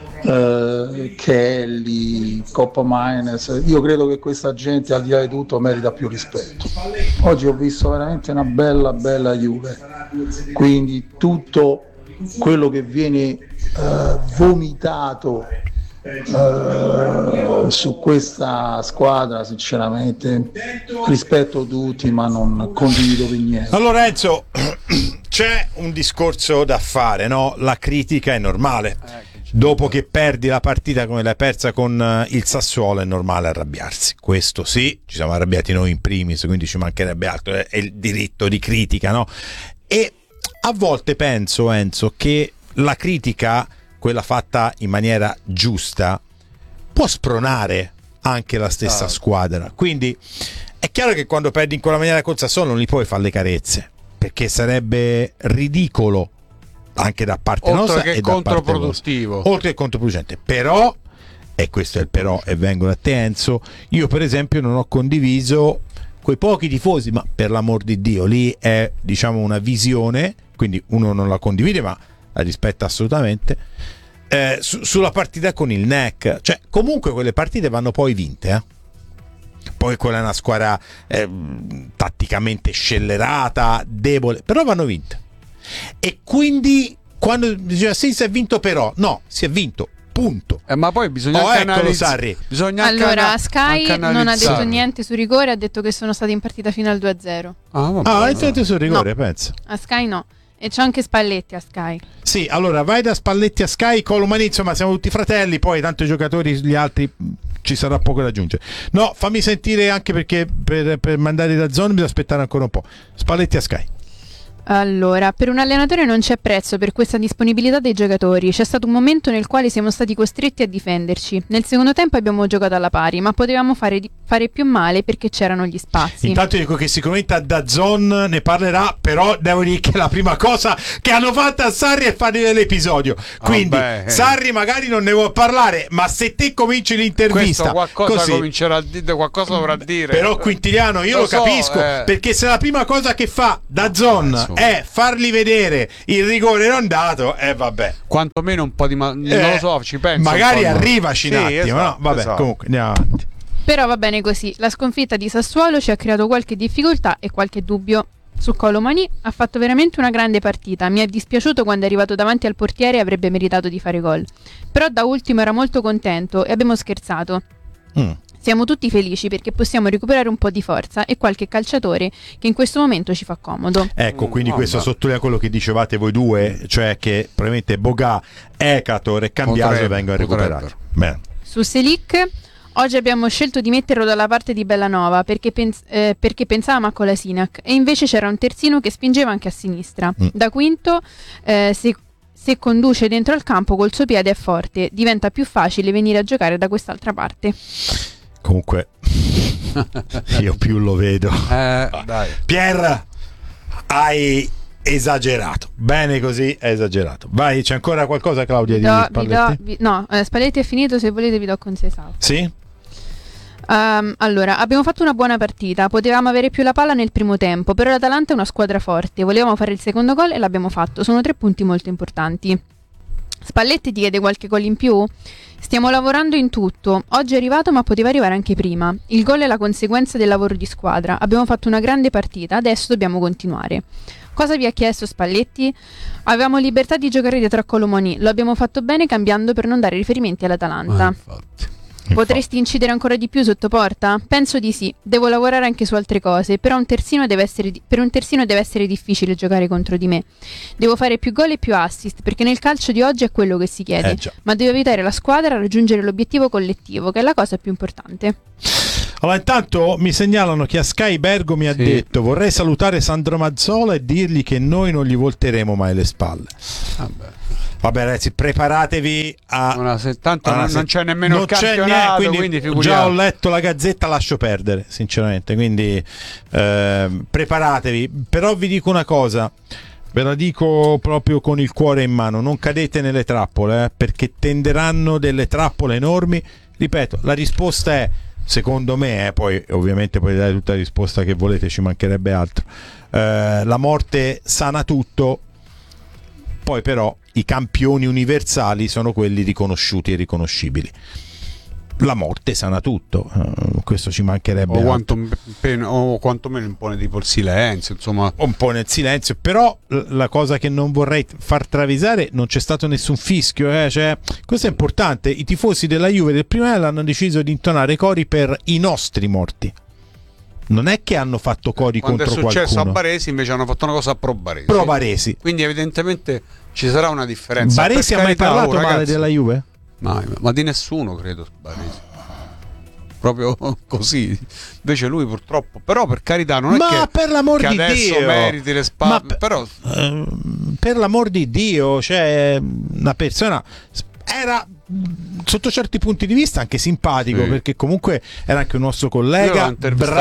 S11: Kelly, Coppa Mines. Io credo che questa gente, al di là di tutto, merita più rispetto. Oggi ho visto veramente una bella Juve, quindi tutto quello che viene vomitato su questa squadra, sinceramente rispetto tutti, ma non condivido per niente.
S2: Allora Enzo, c'è un discorso da fare, no? La critica è normale. Dopo che perdi la partita come l'hai persa con il Sassuolo è normale arrabbiarsi. Questo sì, ci siamo arrabbiati noi in primis, quindi ci mancherebbe altro, è il diritto di critica, no? E a volte penso, Enzo, che la critica, quella fatta in maniera giusta, può spronare anche la stessa squadra. Quindi è chiaro che quando perdi in quella maniera col Sassuolo non gli puoi fare le carezze, perché sarebbe ridicolo anche da parte nostra
S1: che
S2: e da parte
S1: controproduttivo.
S2: vostra. Oltre che controproducente. Però, e questo è il però, e vengo da te Enzo, io per esempio non ho condiviso quei pochi tifosi, ma per l'amor di Dio, lì è diciamo una visione, quindi uno non la condivide ma la rispetta assolutamente, sulla partita con il NEC. Cioè comunque quelle partite vanno poi vinte, Poi quella è una squadra tatticamente scellerata, debole, però vanno vinte. E quindi quando diceva sì, si è vinto, però no, si è vinto, punto.
S1: Ma poi bisogna anche
S2: Sarri.
S1: Bisogna
S3: allora Sky
S1: anche
S3: non ha detto
S1: analizzare.
S3: niente su rigore, ha detto che sono stati in partita fino al 2-0.
S2: Hai detto sul rigore, pensa.
S3: A Sky no. E c'è anche Spalletti a Sky.
S2: Sì, allora vai da Spalletti a Sky, Colomani, insomma siamo tutti fratelli, poi tanto i giocatori, gli altri ci sarà poco da aggiungere. No, fammi sentire, anche perché per mandare da zone bisogna aspettare ancora un po'. Spalletti a Sky.
S3: Allora, per un allenatore non c'è prezzo per questa disponibilità dei giocatori. C'è stato un momento nel quale siamo stati costretti a difenderci. Nel secondo tempo abbiamo giocato alla pari, ma potevamo fare più male perché c'erano gli spazi.
S2: Intanto dico che sicuramente a DAZN ne parlerà, però devo dire che la prima cosa che hanno fatto a Sarri è fare l'episodio. Quindi Sarri magari non ne vuole parlare, ma se te cominci l'intervista,
S1: questo qualcosa
S2: così,
S1: comincerà a dire, qualcosa dovrà dire.
S2: Però Quintiliano io lo capisco, perché se la prima cosa che fa DAZN è fargli vedere il rigore non dato, vabbè,
S1: quantomeno un po' di non lo so, ci penso,
S2: magari arrivaci un attimo,
S1: esatto,
S2: no? Vabbè,
S1: esatto.
S2: Comunque andiamo avanti.
S3: Però va bene così. La sconfitta di Sassuolo ci ha creato qualche difficoltà e qualche dubbio. Su Colomani ha fatto veramente una grande partita. Mi è dispiaciuto quando è arrivato davanti al portiere e avrebbe meritato di fare gol. Però da ultimo era molto contento e abbiamo scherzato. Siamo tutti felici perché possiamo recuperare un po' di forza e qualche calciatore che in questo momento ci fa comodo.
S2: Ecco, quindi questo sottolinea quello che dicevate voi due, cioè che probabilmente Boga, Ekator e Cambiaso vengono recuperati. Bene.
S3: Su Selic oggi abbiamo scelto di metterlo dalla parte di Bellanova perché pensavamo a Kolasinac e invece c'era un terzino che spingeva anche a sinistra. Da quinto, se conduce dentro al campo col suo piede è forte, diventa più facile venire a giocare da quest'altra parte.
S2: Comunque io più lo vedo.
S1: Dai.
S2: Pier, hai esagerato. Bene così, è esagerato. Vai, c'è ancora qualcosa, Claudia, di Spalletti?
S3: No, Spalletti è finito, se volete vi do con Sesao.
S2: Sì?
S3: Allora, abbiamo fatto una buona partita, potevamo avere più la palla nel primo tempo, però l'Atalanta è una squadra forte, volevamo fare il secondo gol e l'abbiamo fatto, sono 3 punti molto importanti. Spalletti ti chiede qualche gol in più? Stiamo lavorando in tutto, oggi è arrivato ma poteva arrivare anche prima. Il gol è la conseguenza del lavoro di squadra, abbiamo fatto una grande partita, adesso dobbiamo continuare. Cosa vi ha chiesto Spalletti? Avevamo libertà di giocare dietro a Colomani, lo abbiamo fatto bene cambiando per non dare riferimenti all'Atalanta. Potresti incidere ancora di più sotto porta? Penso di sì, devo lavorare anche su altre cose, però per un terzino deve essere difficile giocare contro di me. Devo fare più gol e più assist, perché nel calcio di oggi è quello che si chiede, ma devo aiutare la squadra a raggiungere l'obiettivo collettivo, che è la cosa più importante.
S2: Allora, intanto mi segnalano che a Sky Bergo mi ha detto: vorrei salutare Sandro Mazzola e dirgli che noi non gli volteremo mai le spalle. Vabbè ragazzi, preparatevi a
S1: tanto non c'è nemmeno il campionato, quindi
S2: già ho letto la Gazzetta, lascio perdere sinceramente, quindi preparatevi. Però vi dico una cosa, ve la dico proprio con il cuore in mano: non cadete nelle trappole, perché tenderanno delle trappole enormi. Ripeto, la risposta è, secondo me, poi ovviamente potete dare tutta la risposta che volete, ci mancherebbe altro, la morte sana tutto. Poi però i campioni universali sono quelli riconosciuti e riconoscibili. La morte sana tutto, questo ci mancherebbe
S1: o quantomeno impone tipo il silenzio, insomma,
S2: un po' nel silenzio. Però la cosa che non vorrei far travisare, non c'è stato nessun fischio, cioè, questo è importante. I tifosi della Juve del primo anno hanno deciso di intonare cori per i nostri morti. Non è che hanno fatto cori contro qualcuno. Quando è successo
S1: a Baresi invece hanno fatto una cosa pro Baresi.
S2: Pro Baresi.
S1: Quindi evidentemente ci sarà una differenza.
S2: Baresi ha mai parlato male della Juve?
S1: Ma di nessuno, credo, Baresi. Proprio così. Invece lui purtroppo, però per carità, non è che
S2: per l'amor
S1: che
S2: di
S1: adesso
S2: Dio
S1: meriti le spalle, però
S2: per l'amor di Dio, cioè una persona era sotto certi punti di vista anche simpatico, perché comunque era anche un nostro collega,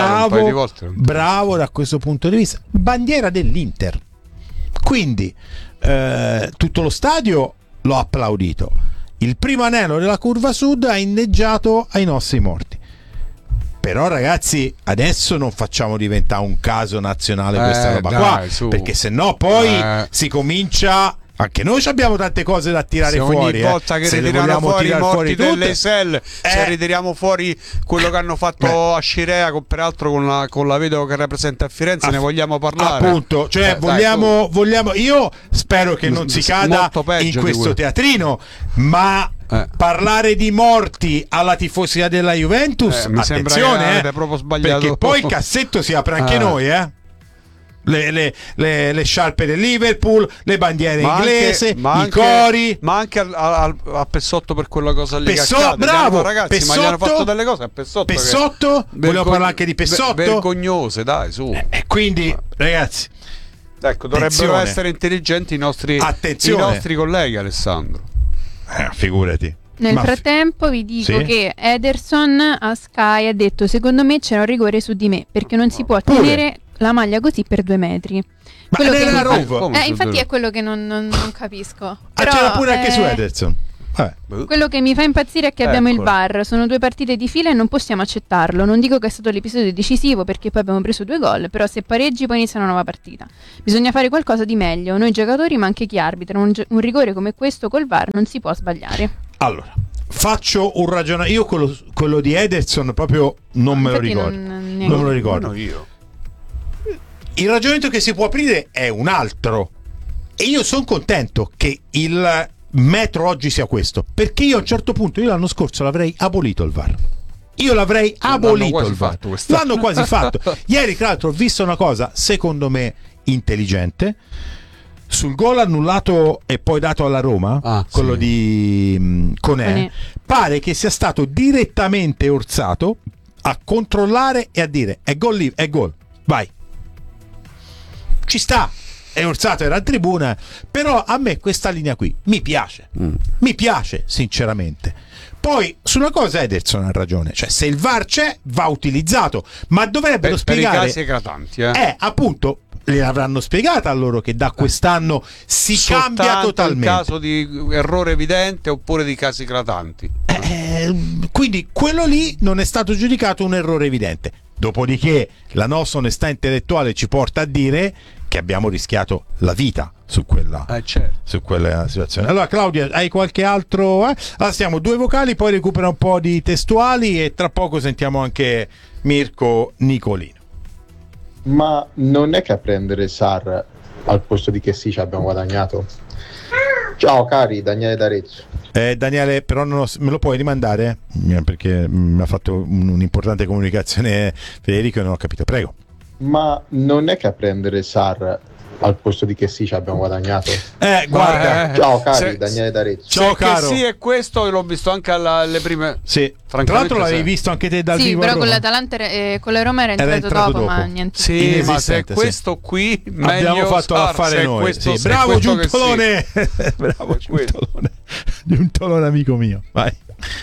S2: bravo da questo punto di vista, bandiera dell'Inter, quindi tutto lo stadio lo ha applaudito. Il primo anello della curva sud ha inneggiato ai nostri morti. Però ragazzi, adesso non facciamo diventare un caso nazionale questa roba qua, perché sennò poi si comincia. Anche noi abbiamo tante cose da tirare fuori.
S1: Ogni volta che ritiriamo fuori i morti dell'Eisel, se ritiriamo fuori quello che hanno fatto a Scirea, peraltro con la vedova che rappresenta a Firenze, ne vogliamo parlare.
S2: Appunto, cioè vogliamo. Io spero che non si cada in questo teatrino, ma parlare di morti alla tifosia della Juventus,
S1: mi
S2: attenzione,
S1: proprio sbagliato,
S2: perché poi il cassetto si apre anche noi, le sciarpe del Liverpool, le bandiere
S1: Ma
S2: inglese,
S1: anche-
S2: i cori.
S1: ma anche a Pessotto per quella cosa lì.
S2: Pessotto,
S1: che accade.
S2: bravo,
S1: Ragazzi, ma gli hanno
S2: Pessotto?
S1: fatto delle cose a Pessotto.
S2: Pessotto? Volevo parlare anche di Pessotto?
S1: Vergognose, dai, su.
S2: Quindi, ragazzi,
S1: ecco, dovrebbero
S2: attenzione.
S1: essere intelligenti i nostri colleghi, Alessandro.
S2: Figurati.
S3: Nel frattempo vi dico
S2: Sì?
S3: che Ederson a Sky ha detto: secondo me c'era un rigore su di me, perché non si può tenere la maglia così per 2 metri.
S2: Ma
S3: Quello che
S2: era
S3: mi-
S2: Rove?
S3: infatti è quello che non capisco.
S2: C'era pure anche su
S3: eh,
S2: Ederson. Vabbè.
S3: Quello che mi fa impazzire è che abbiamo il
S2: Eccolo.
S3: VAR, sono 2 partite di fila e non possiamo accettarlo. Non dico che è stato l'episodio decisivo, perché poi abbiamo preso 2 gol, però se pareggi poi inizia una nuova partita. Bisogna fare qualcosa di meglio, noi giocatori ma anche chi arbitra. Un rigore come questo col VAR non si può sbagliare.
S2: Allora, faccio un ragionamento. Io quello di Ederson proprio non me lo
S3: Infatti
S2: ricordo.
S3: non-
S2: Non me lo ricordo.
S1: No, io.
S2: Il ragionamento che si può aprire è un altro. E io sono contento che il metro oggi sia questo. Perché io a un certo punto, io l'anno scorso l'avrei abolito il VAR. Io l'avrei abolito
S1: quasi
S2: il VAR.
S1: fatto quest'anno.
S2: L'hanno quasi fatto. Ieri, tra l'altro, ho visto una cosa, secondo me, intelligente. Sul gol annullato e poi dato alla Roma, quello di Conè,
S3: Conè.
S2: pare che sia stato direttamente Orsato a controllare e a dire è gol lì, è gol, vai. Ci sta. E Orsato era in tribuna, però a me questa linea qui mi piace. Mi piace, sinceramente. Poi su una cosa Ederson ha ragione, cioè se il VAR c'è va utilizzato, ma dovrebbero
S1: Per i
S2: spiegare
S1: casi eclatanti,
S2: appunto le avranno spiegata a loro che da quest'anno si
S1: Soltanto
S2: cambia
S1: in
S2: totalmente.
S1: caso di errore evidente oppure di casi eclatanti.
S2: Quindi quello lì non è stato giudicato un errore evidente. Dopodiché la nostra onestà intellettuale ci porta a dire che abbiamo rischiato la vita su quella, su quella situazione. Allora Claudia, hai qualche altro? Allora stiamo 2 vocali, poi recupera un po' di testuali e tra poco sentiamo anche Mirko Nicolino.
S12: Ma non è che a prendere Sar al posto di che sì ci abbiamo guadagnato? Ciao cari, Daniele d'Arezzo.
S2: Daniele, però me lo puoi rimandare? Perché mi ha fatto un'importante comunicazione Federico e non ho capito, prego.
S12: Ma non è che a prendere Sar al posto di che sì ci abbiamo guadagnato?
S2: Guarda.
S12: Ciao cari,
S1: se-
S12: Daniele d'Arezzo.
S2: Ciao, caro.
S1: Che sì, è questo, io l'ho visto anche alle prime.
S2: Sì. Tra
S1: Francamente,
S2: l'altro l'avevi
S1: sì.
S2: visto anche te dal
S3: Sì,
S2: vivo a
S3: però con
S2: Roma?
S3: l'Atalanta con la Roma era entrato dopo, ma niente.
S1: Sì, ma se è
S2: Inesistente,
S1: questo qui, meglio
S2: abbiamo fatto
S1: Sar,
S2: l'affare
S1: se è
S2: noi.
S1: questo-
S2: Sì,
S1: se è
S2: bravo
S1: questo che
S2: Giuntolone.
S1: sì.
S2: Bravo Giuntolone. Giuntolone amico mio. Vai.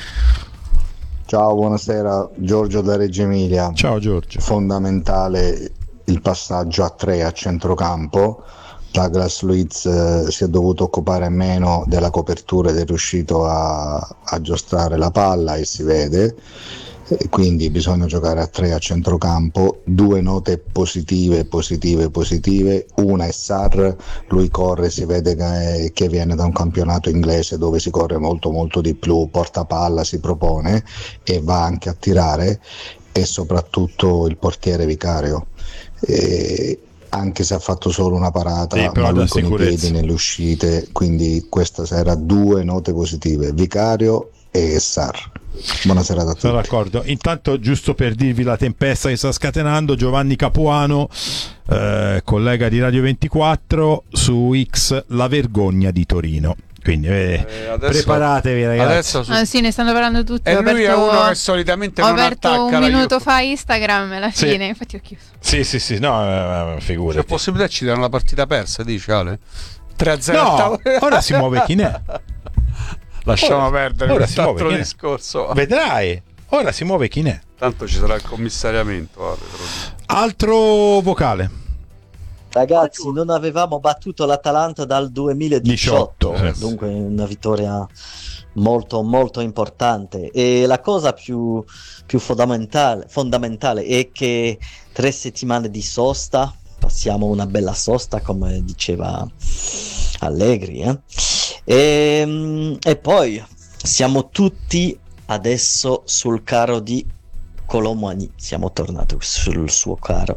S13: Ciao, buonasera, Giorgio da Reggio Emilia.
S2: Ciao Giorgio.
S13: Fondamentale il passaggio a 3 a centrocampo. Douglas Luiz si è dovuto occupare meno della copertura ed è riuscito a aggiustare la palla e si vede. E quindi bisogna giocare a 3 a centrocampo. 2 note positive. Una è Sarr, lui corre, si vede che viene da un campionato inglese dove si corre molto molto di più, porta palla, si propone e va anche a tirare, e soprattutto il portiere Vicario, anche se ha fatto solo una parata,
S2: Sì, però
S13: ma
S2: dà
S13: lui con i
S2: sicurezza.
S13: piedi nelle uscite, quindi questa sera 2 note positive, Vicario e Sarr. Buona serata a tutti.
S2: Sono d'accordo. Intanto, giusto per dirvi la tempesta che sta scatenando, Giovanni Capuano, collega di Radio 24, su X, la vergogna di Torino. Quindi preparatevi ragazzi.
S1: Adesso
S3: Sì, ne stanno parlando tutti.
S1: E
S3: Ho
S1: lui è
S3: aperto-
S1: uno che solitamente
S3: ho
S1: non
S3: aperto
S1: attacca
S3: un
S1: la
S3: minuto fa Instagram e alla
S2: Sì.
S3: fine, infatti ho chiuso.
S2: Sì, no, figurati.
S1: C'è possibilità ci danno la partita persa, dici Ale? 3-0
S2: No, ora si muove Chinè.
S1: Lasciamo
S2: Ora-
S1: perdere
S2: ora si muove
S1: quest'altro
S2: Chinè.
S1: discorso.
S2: Vedrai, ora si muove Chinè.
S1: Tanto ci sarà il commissariamento, Ale, te lo dico.
S2: Altro vocale.
S14: Ragazzi, non avevamo battuto l'Atalanta dal 2018,
S2: 18,
S14: dunque una vittoria molto molto importante, e la cosa più fondamentale è che 3 settimane di sosta, passiamo una bella sosta come diceva Allegri, e poi siamo tutti adesso sul carro di Colomani, siamo tornati sul suo carro,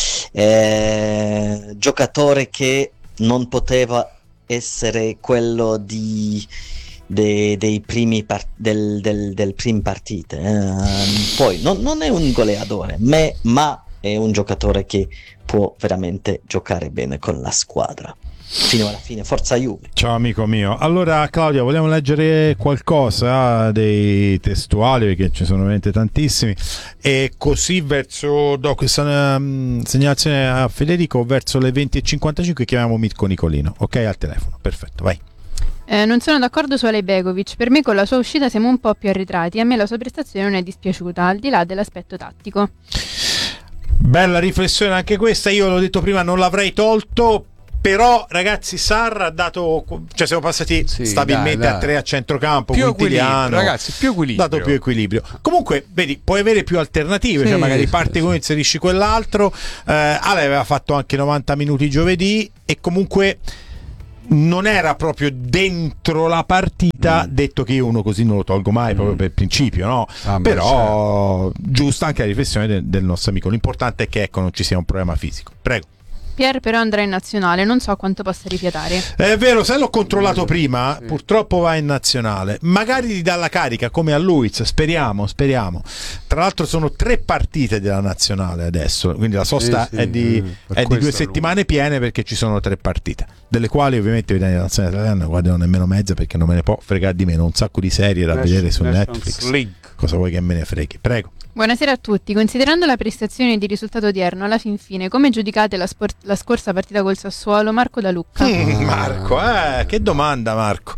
S14: giocatore che non poteva essere quello dei primi del primi partite, poi non è un goleadore, ma è un giocatore che può veramente giocare bene con la squadra fino alla fine. Forza Juve.
S2: Ciao amico mio. Allora Claudia, vogliamo leggere qualcosa dei testuali, perché ci sono veramente tantissimi, e così verso do questa segnalazione a Federico, verso le 20:55 chiamiamo Mirko Nicolino, ok, al telefono. Perfetto, vai.
S3: Non sono d'accordo su Ale Begovic, per me con la sua uscita siamo un po' più arretrati, a me la sua prestazione non è dispiaciuta, al di là dell'aspetto tattico.
S2: Bella riflessione anche questa, io l'ho detto prima, non l'avrei tolto, però ragazzi Sarr ha dato, cioè siamo passati stabilmente a 3 a centrocampo,
S1: più
S2: Quintiliano,
S1: equilibrio, ragazzi, più equilibrio.
S2: dato più equilibrio. Comunque vedi, puoi avere più alternative, cioè magari parti con inserisci quell'altro. Ale aveva fatto anche 90 minuti giovedì e comunque non era proprio dentro la partita, detto che io uno così non lo tolgo mai proprio per principio, no? Però giusta anche la riflessione del nostro amico. L'importante è che ecco non ci sia un problema fisico. Prego.
S3: Pierre però andrà in nazionale, non so quanto possa rifiatare.
S2: È vero, se l'ho controllato prima, purtroppo va in nazionale. Magari gli dà la carica come a Luiz, speriamo. Tra l'altro sono 3 partite della nazionale adesso, quindi la sosta è di 2 settimane piene, perché ci sono 3 partite, delle quali ovviamente la nazionale italiana guardano nemmeno mezza, perché non me ne può fregare di meno, un sacco di serie da vedere su Netflix. Cosa vuoi che me ne freghi? Prego.
S3: Buonasera a tutti, considerando la prestazione di risultato odierno, alla fin fine, come giudicate la scorsa partita col Sassuolo? Marco da Lucca.
S2: Marco, che domanda Marco.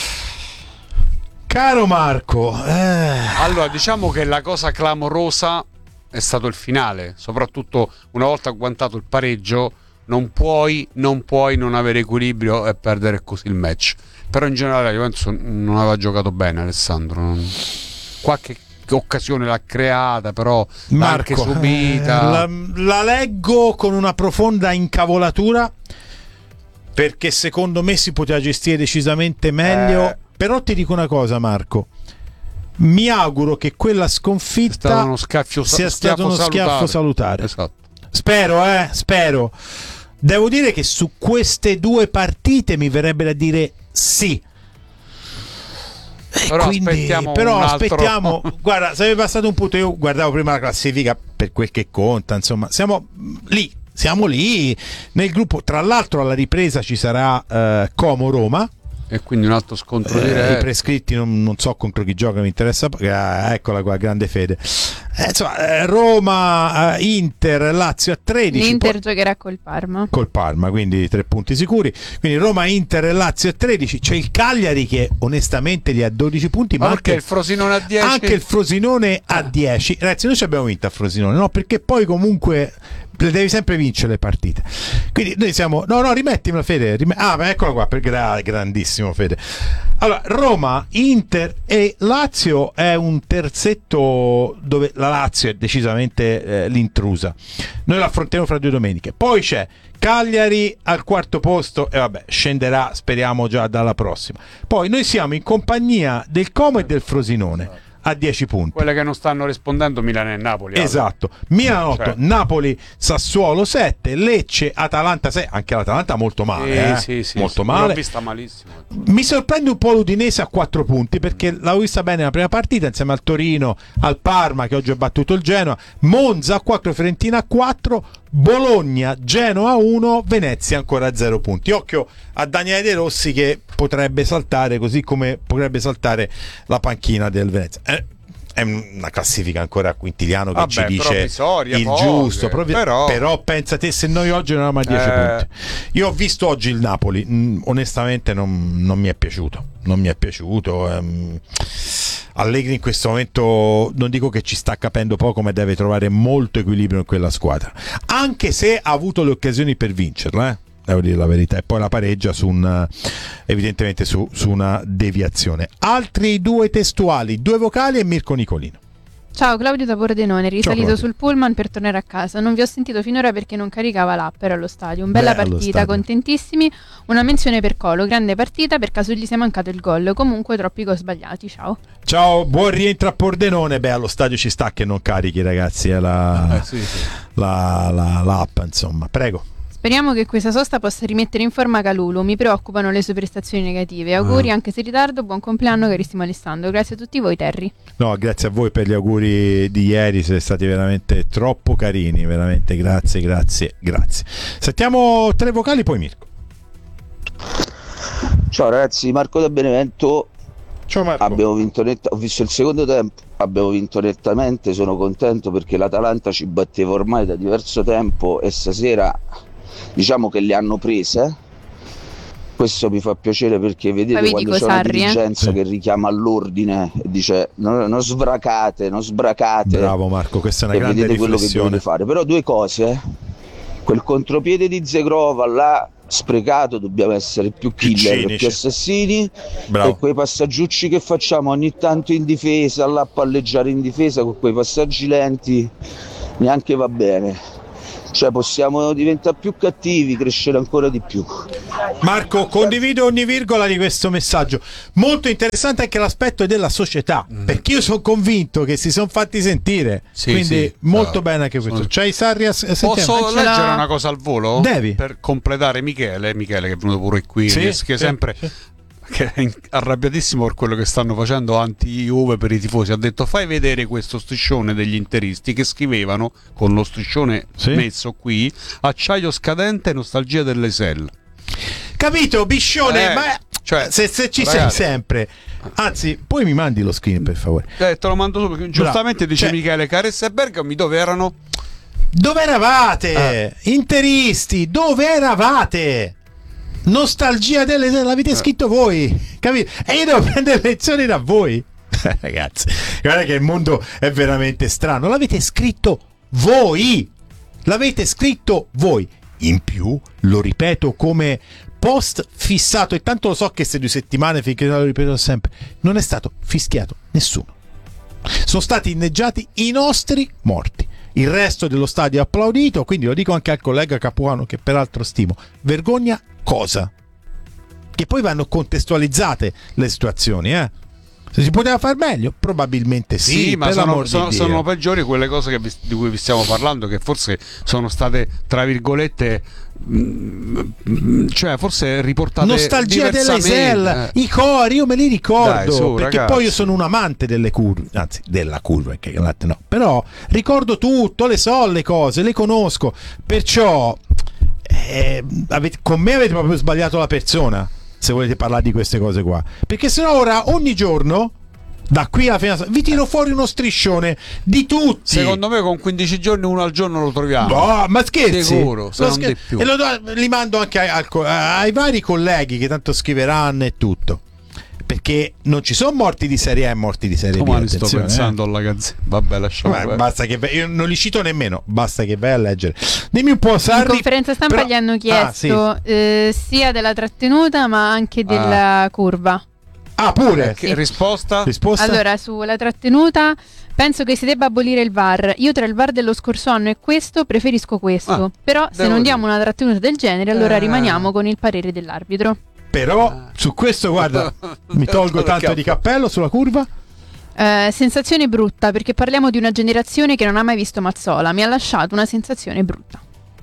S2: Caro Marco,
S1: allora diciamo che la cosa clamorosa è stato il finale, soprattutto una volta agguantato il pareggio non puoi non avere equilibrio e perdere così il match. Però in generale la Juventus non aveva giocato bene, Alessandro, qualche occasione l'ha creata, però l'ha anche subita.
S2: La leggo con una profonda incavolatura, perché secondo me si poteva gestire decisamente meglio. Però ti dico una cosa Marco, mi auguro che quella sconfitta sia stato uno schiaffo salutare.
S1: Esatto.
S2: Spero. Devo dire che su queste 2 partite mi verrebbe da dire sì. Però aspettiamo. Guarda, sarebbe passato un punto. Io guardavo prima la classifica per quel che conta, insomma, siamo lì nel gruppo. Tra l'altro alla ripresa ci sarà Como-Roma,
S1: e quindi un altro scontro diretto.
S2: I prescritti non so contro chi gioca, mi interessa. Eccola qua, grande fede. Insomma, Roma, Inter, Lazio a 13.
S3: L'Inter giocherà col Parma,
S2: quindi 3 punti sicuri. Quindi Roma, Inter e Lazio a 13. C'è il Cagliari che onestamente li ha 12 punti, ma anche
S1: il Frosinone a 10.
S2: Anche il Frosinone a 10. Ragazzi, noi ci abbiamo vinto a Frosinone, no? Perché poi comunque devi sempre vincere le partite. Quindi noi siamo. No, rimettimela Fede. Eccola qua, per grandissimo Fede. Allora, Roma, Inter e Lazio è un terzetto dove la Lazio è decisamente l'intrusa. Noi la affronteremo fra 2 domeniche. Poi c'è Cagliari al 4º posto e vabbè, scenderà speriamo già dalla prossima. Poi noi siamo in compagnia del Como e del Frosinone a 10 punti.
S1: Quelle che non stanno rispondendo Milano e Napoli.
S2: Esatto. Milan 8, Napoli, Sassuolo 7, Lecce, Atalanta 6. Anche l'Atalanta molto male, molto male.
S1: L'ho vista malissimo.
S2: Mi sorprende un po' l'Udinese a 4 punti, perché l'avevo vista bene la prima partita insieme al Torino, al Parma che oggi ha battuto il Genoa, Monza a 4, Fiorentina a 4, Bologna, Genoa 1, Venezia ancora a 0 punti. Occhio a Daniele De Rossi che potrebbe saltare, così come potrebbe saltare la panchina del Venezia. È una classifica ancora Quintiliano che ci dice il giusto, però pensa te se noi oggi non avevamo a 10 punti. Io ho visto oggi il Napoli, onestamente non mi è piaciuto. Allegri in questo momento non dico che ci sta capendo poco, ma deve trovare molto equilibrio in quella squadra, anche se ha avuto le occasioni per vincerla, devo dire la verità, e poi la pareggia evidentemente su una deviazione. Altri 2 testuali, 2 vocali e Mirko Nicolino.
S3: Ciao, Claudio da Pordenone, risalito sul pullman per tornare a casa. Non vi ho sentito finora perché non caricava l'app, ero allo stadio. Bella partita, contentissimi. Una menzione per Colo, grande partita, per caso gli sia mancato il gol. Comunque troppi gol sbagliati, ciao,
S2: buon rientro a Pordenone. Allo stadio ci sta che non carichi, ragazzi, l'app, insomma. Prego.
S3: Speriamo che questa sosta possa rimettere in forma Calulu. Mi preoccupano le sue prestazioni negative. Auguri anche se in ritardo. Buon compleanno carissimo Alessandro. Grazie a tutti voi, Terry.
S2: No, grazie a voi per gli auguri di ieri, siete stati veramente troppo carini, veramente grazie. Sentiamo 3 vocali, poi Mirko.
S15: Ciao ragazzi, Marco da Benevento.
S2: Ciao Marco.
S15: Abbiamo vinto ho visto il secondo tempo, abbiamo vinto nettamente, sono contento perché l'Atalanta ci batteva ormai da diverso tempo e stasera diciamo che le hanno prese. Questo mi fa piacere perché vedete quando c'è una dirigenza che richiama all'ordine e dice non sbracate.
S2: Bravo Marco, questa è una grande
S15: vedete quello che
S2: riflessione.
S15: dovete fare. Però 2 cose, quel contropiede di Zegrova là sprecato, dobbiamo essere più killer, più assassini.
S2: Bravo.
S15: E quei passaggiucci che facciamo ogni tanto in difesa, là a palleggiare in difesa con quei passaggi lenti, neanche va bene. Cioè possiamo diventare più cattivi, crescere ancora di più.
S2: Marco, condivido ogni virgola di questo messaggio. Molto interessante anche l'aspetto della società, perché io sono convinto che si sono fatti sentire, quindi molto bene anche questo. C'hai Sarrias?
S1: Posso leggere una cosa al volo?
S2: Devi.
S1: Per completare Michele che è venuto pure qui, che sempre che è arrabbiatissimo per quello che stanno facendo anti-Juve per i tifosi. Ha detto: fai vedere questo striscione degli interisti che scrivevano con lo striscione messo qui: acciaio scadente, nostalgia dell'Esel.
S2: Capito, Biscione? Ma
S1: cioè,
S2: se ci sei sempre. Anzi, poi mi mandi lo screen per favore.
S1: Te lo mando subito. Giustamente dice
S2: Cioè,
S1: Michele, Caressa e Bergami dove erano?
S2: Dove eravate? Interisti, dove eravate? Nostalgia l'avete scritto voi, capito? E io devo prendere lezioni da voi. Ragazzi, guarda che il mondo è veramente strano. L'avete scritto voi. In più, lo ripeto come post fissato, e tanto lo so che queste 2 settimane, finché lo ripeto sempre, non è stato fischiato nessuno. Sono stati inneggiati i nostri morti. Il resto dello stadio ha applaudito, quindi lo dico anche al collega Capuano, che peraltro stimo. Vergogna cosa? Che poi vanno contestualizzate le situazioni, Se si poteva far meglio? Probabilmente sì,
S1: ma sono peggiori quelle cose di cui vi stiamo parlando, che forse sono state, tra virgolette, cioè forse riportate
S2: nostalgia dell'Esel, i cori, io me li ricordo.
S1: Dai, su,
S2: perché
S1: ragazzi.
S2: poi io sono un amante delle curve, anzi della curva, no, però ricordo tutto, le so le cose, le conosco, perciò con me avete proprio sbagliato la persona se volete parlare di queste cose qua, perché sennò ora ogni giorno da qui alla fine vi tiro fuori uno striscione di tutti.
S1: Secondo me con 15 giorni uno al giorno lo troviamo.
S2: No, ma scherzi?
S1: Sicuro, se non di più.
S2: E li mando anche ai vari colleghi che tanto scriveranno e tutto, perché non ci sono morti di serie A e morti di serie B.
S1: Domani sto pensando alla Gazzetta. Vabbè, lasciamo.
S2: Basta che io non li cito nemmeno, basta che vai a leggere. Dimmi un po', Sarri.
S3: In conferenza stampa gli hanno chiesto sia della trattenuta ma anche della curva.
S2: Ah, pure?
S3: Sì.
S1: Risposta?
S3: Allora, sulla trattenuta penso che si debba abolire il VAR. Io tra il VAR dello scorso anno e questo preferisco questo. Però se non diamo una trattenuta del genere, allora rimaniamo con il parere dell'arbitro.
S2: Però su questo, guarda, mi tolgo tanto di cappello sulla curva.
S3: Sensazione brutta, perché parliamo di una generazione che non ha mai visto Mazzola. Mi ha lasciato una sensazione brutta.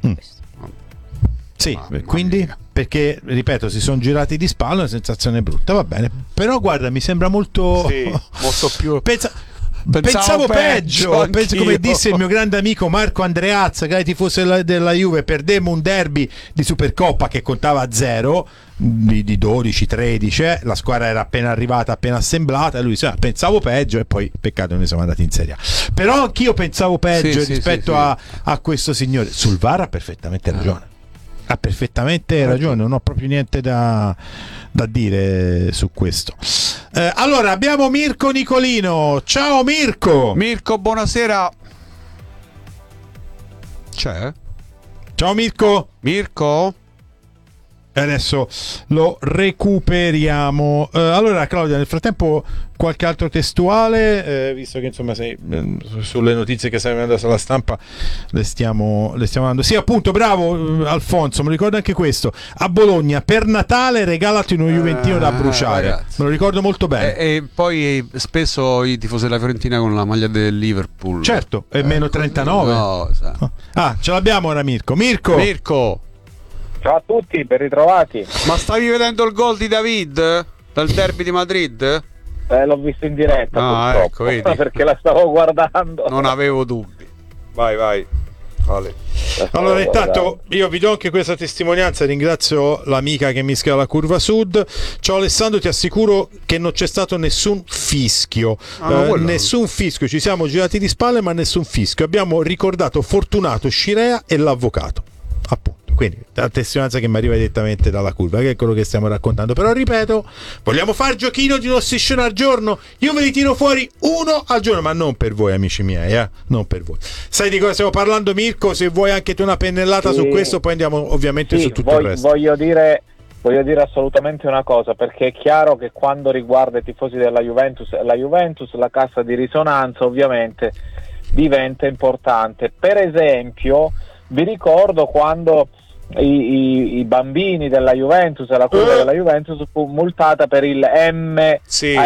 S2: Sì, quindi perché, ripeto, si sono girati di spalle, una sensazione brutta, va bene. Però guarda, mi sembra molto
S1: molto più
S2: Pensavo peggio. Penso, come disse il mio grande amico Marco Andreazza, che era tifoso della Juve, perdemmo un derby di Supercoppa che contava a 0 di 12-13, la squadra era appena arrivata, appena assemblata, e lui disse pensavo peggio, e poi peccato noi siamo andati in Serie A. Però anch'io pensavo peggio rispetto a questo signore. Sul VAR ha perfettamente ragione. Ha perfettamente ragione, non ho proprio niente da dire su questo. Allora abbiamo Mirko Nicolino. Ciao Mirko.
S1: Mirko, buonasera. C'è?
S2: Ciao Mirko.
S1: Mirko?
S2: Adesso lo recuperiamo. Allora Claudia, nel frattempo qualche altro testuale, visto che insomma sei sulle notizie che stai mandando sulla stampa, le stiamo dando. Sì, appunto, bravo Alfonso, me lo ricordo anche questo. A Bologna per Natale regalati uno Juventino da bruciare,
S1: ragazzi.
S2: Me lo ricordo molto bene.
S1: E poi spesso i tifosi della Fiorentina con la maglia del Liverpool.
S2: Certo, è meno 39.
S1: No,
S2: ce l'abbiamo ora Mirko.
S16: Ciao a tutti, ben ritrovati.
S1: Ma stavi vedendo il gol di David dal derby di Madrid?
S16: L'ho visto in diretta,
S1: ecco, vedi.
S16: perché la stavo guardando.
S1: Non avevo dubbi. Vai. Vale.
S2: Allora, intanto io vi do anche questa testimonianza, ringrazio l'amica che mi scrive la Curva Sud. Ciao Alessandro, ti assicuro che non c'è stato nessun fischio, nessun fischio, ci siamo girati di spalle ma nessun fischio, abbiamo ricordato Fortunato, Scirea e l'avvocato, appunto. Quindi la testimonianza che mi arriva direttamente dalla curva, che è quello che stiamo raccontando. Però ripeto, vogliamo fare il giochino di uno striscione al giorno? Io ve li tiro fuori uno al giorno, ma non per voi amici miei, non per voi. Sai di cosa stiamo parlando, Mirko? Se vuoi anche tu una pennellata su questo, poi andiamo ovviamente su tutto il resto.
S16: Voglio dire assolutamente una cosa, perché è chiaro che quando riguarda i tifosi della Juventus, la cassa di risonanza ovviamente diventa importante. Per esempio, vi ricordo quando i bambini della Juventus, la curva della Juventus fu multata per il